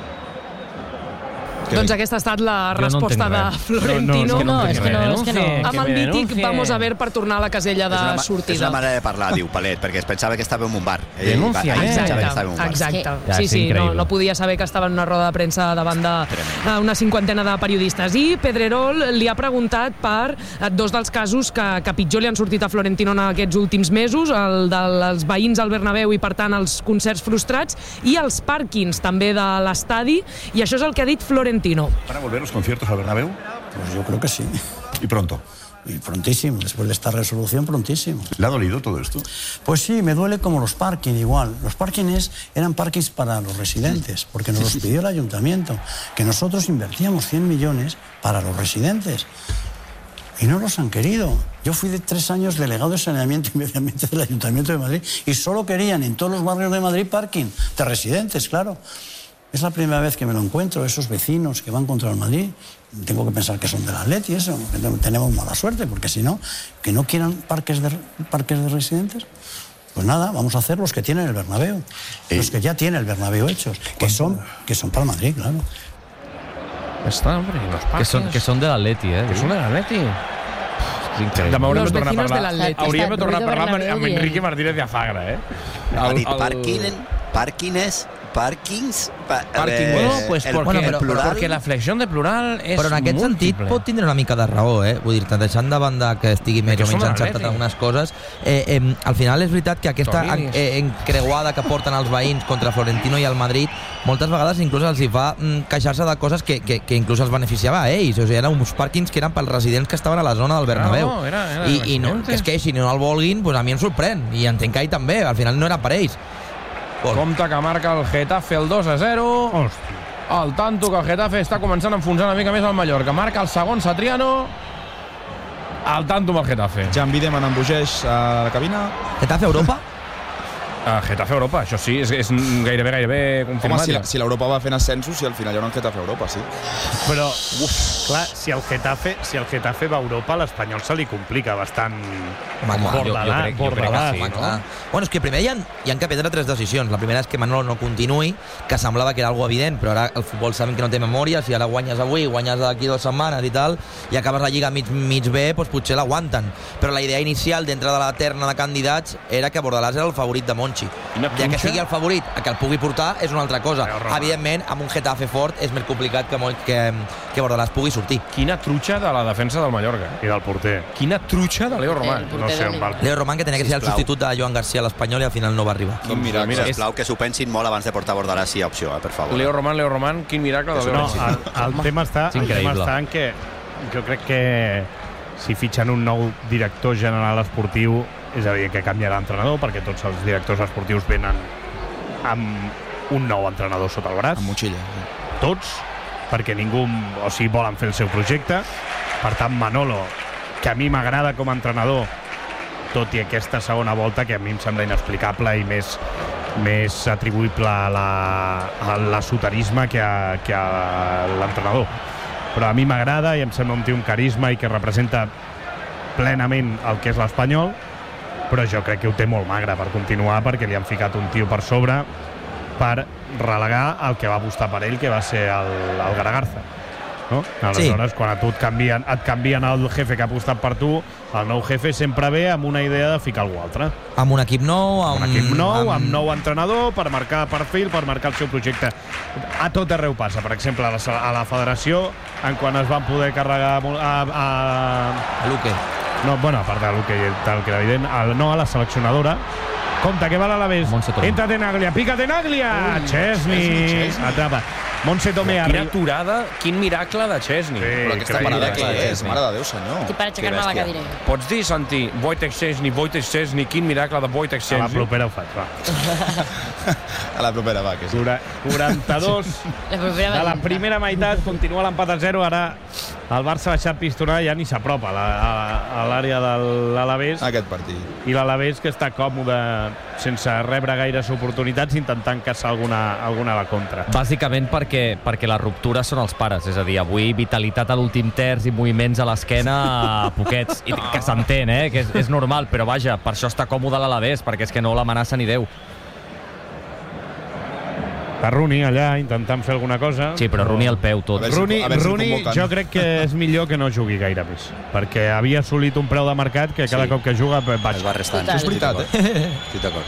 Doncs aquesta ha estat la Jo no resposta entenc de res. Florentino. No, és que no, és que no. Amb el mític vamos a ver per tornar a la casella de És una, és sortida. una manera de parlar, diu Palet, perquè es pensava que estava en un bar. Ell Denuncia, va- ell eh? pensava que estava en un bar. Exacte. Ja, Sí, és sí, no, increïble. no podia saber que estava en una roda de premsa davant d'una cinquantena de periodistes. I Pedrerol li ha preguntat per dos dels casos que, que pitjor li han sortit a Florentino en aquests últims mesos, el dels veïns al Bernabéu i, per tant, els concerts frustrats, i els pàrquings també de l'estadi, i això és el que ha dit Florentino. ¿Van a volver los conciertos al Bernabéu? Pues yo creo que sí. Y pronto. Y prontísimo, después de esta resolución, prontísimo. ¿Le ha dolido todo esto? Pues sí, me duele como los parking igual. Los parkings eran parkings para los residentes, porque nos los pidió el ayuntamiento, que nosotros invertíamos cien millones para los residentes. Y no los han querido. Yo fui de tres años delegado de saneamiento y medio ambiente del Ayuntamiento de Madrid y solo querían en todos los barrios de Madrid parking de residentes, claro. Es la primera vez que me lo encuentro, esos vecinos que van contra el Madrid. Tengo que pensar que son del Atleti y eso, que tenemos mala suerte, porque si no, que no quieran parques de, parques de residentes. Pues nada, vamos a hacer los que tienen el Bernabéu, eh, los que ya tiene el Bernabéu hechos, que son, que son para Madrid, claro. Està, hombre, los Que parques. són, que són de l'Atleti, eh? Que són de l'Atleti. És increïble. Demà hauríem Los de tornar a vecinos de parlar. l'Atleti. Hauríem de tornar a parlar amb, Bernabéu amb dient. Enrique Martínez de Azagra, eh? Ha dit parking, parkines, parkings... Pa, Parking. eh, Bueno, pues el, porque, Bueno, el però- plural... porque la flexión de plural és Però en aquest sentit múltiple. pot tindre una mica de raó, eh? Vull dir, deixant de banda que estigui més que o menys som encertat l'Atleti. en algunes coses, eh, eh, al final és veritat que aquesta Torrinis. eh, encreuada que porten els veïns contra Florentino i el Madrid, moltes vegades inclús els hi fa mm, queixar-se de coses que, que, que inclús els beneficiava a ells. O sigui, eren uns pàrquings que eren pels residents que estaven a la zona del Bernabéu. No, era- era I, i no, residentes. que es queixin i no el vulguin, pues a mi em sorprèn. I entenc que ell també, al final no era per ells. Compte que marca el Getafe el dos a zero. Hòstia. El tanto que el Getafe està començant a enfonsar una mica més el Mallorca. Marca el segon Satriano. El tanto amb el Getafe. Jan Bideman embogeix a la cabina. Getafe Europa? Uh, Getafe Europa, això sí, és, és gairebé, gairebé Home, confirmat. si, la, si l'Europa va fent ascensos, i al final hi haurà un Getafe Europa, sí. Però, uf, clar, si el Getafe, si el Getafe va a Europa, l'Espanyol se li complica bastant Home, clar, bordalà, jo crec- jo crec que bordalà, sí, Home, no? clar. Bueno, és que primer hi ha, hi ha que prendre tres decisions. La primera és que Manolo no continuï, que semblava que era algo evident, però ara el futbol sabem que no té memòria. Si ara guanyes avui, guanyes d'aquí dues setmanes i tal, i acabes la Lliga mig, mig bé, doncs potser l'aguanten. Però la idea inicial dintre de la terna de candidats era que Bordalàs era el favorit de Monchi. Ja que sigui el favorit, a que el pugui portar és una altra cosa. Evidentment, amb un Getafe fort és més complicat que, Mon- que, que Bordalàs pugui sortir. Quina trutxa de la defensa del Mallorca. I del porter. Quina trutxa de Leo Román. No sé on va el... Leo Román, que tenia que ser el Sisplau. substitut de Joan García a l'Espanyol i al final no va arribar. Quin miracle. Mira, sisplau, que s'ho pensin molt abans de portar Bordalàs, si hi ha opció, eh, per favor. Leo Román, Leo Román, quin miracle de Leo No, Román. el, el, tema està, És el tema increïble. està en que jo crec que si fitxen un nou director general esportiu és evident que canviarà d'entrenador, perquè tots els directors esportius venen amb un nou entrenador sota el braç. Amb motxilla. Tots, perquè ningú, o sigui, volen fer el seu projecte. Per tant, Manolo, que a mi m'agrada com a entrenador, tot i aquesta segona volta que a mi em sembla inexplicable i més, més atribuïble a la, a l'esoterisme que a, que a l'entrenador. Però a mi m'agrada i em sembla un tio amb carisma i que representa plenament el que és l'Espanyol, però jo crec que ho té molt magre per continuar, perquè li han ficat un tio per sobre per relegar el que va apostar per ell, que va ser el, el Garagarza. No? Aleshores, sí. Quan a tu et canvien, et canvien el jefe que ha apostat per tu, el nou jefe sempre ve amb una idea de ficar algú altre. Amb un equip nou, amb, un equip nou, amb... amb nou entrenador, per marcar perfil, per marcar el seu projecte. A tot arreu passa. Per exemple, a la, a la federació, en quan es van poder carregar a... A, a Luque. No, bueno, a part de Luque i tal, que era evident, el, no a la seleccionadora. Compte, que va l'Alavés. Entra Tenaglia, pica Tenaglia! Chesney, atrapa. Montse Tomé quina arriba. aturada, quin miracle de Chesney. Sí, però aquesta parada què és? Mare de Déu, senyor. Estic per aixecar-me a la cadira. Pots dir, Santi, Wojtek Szczęsny, Wojtek Szczęsny, quin miracle de Wojtek Szczęsny. A la propera ho faig, va. A la propera, va, que sí. quaranta-dos La propera de la va primera meitat, continua l'empat a zero, ara el Barça ha baixat pistonada, ja ni s'apropa a, a, a l'àrea de l'Alavés. Aquest partit. I l'Alavés, que està còmode, sense rebre gaires oportunitats, intentant caçar alguna, alguna a la contra. Bàsicament perquè, perquè les ruptures són els pares, és a dir, avui vitalitat a l'últim terç i moviments a l'esquena a poquets, i que s'entén, eh? Que és, és normal, però vaja, per això està còmode l'Alavés, perquè és que no l'amenaça ni Déu. Està Rooney allà intentant fer alguna cosa. Sí, però Rooney al peu tot. Si, Rooney, si Rooney jo crec que és millor que no jugui gaire més, perquè havia assolit un preu de mercat que cada sí. cop que juga baixa. Es va restant. Total. És veritat, eh? Sí, d'acord.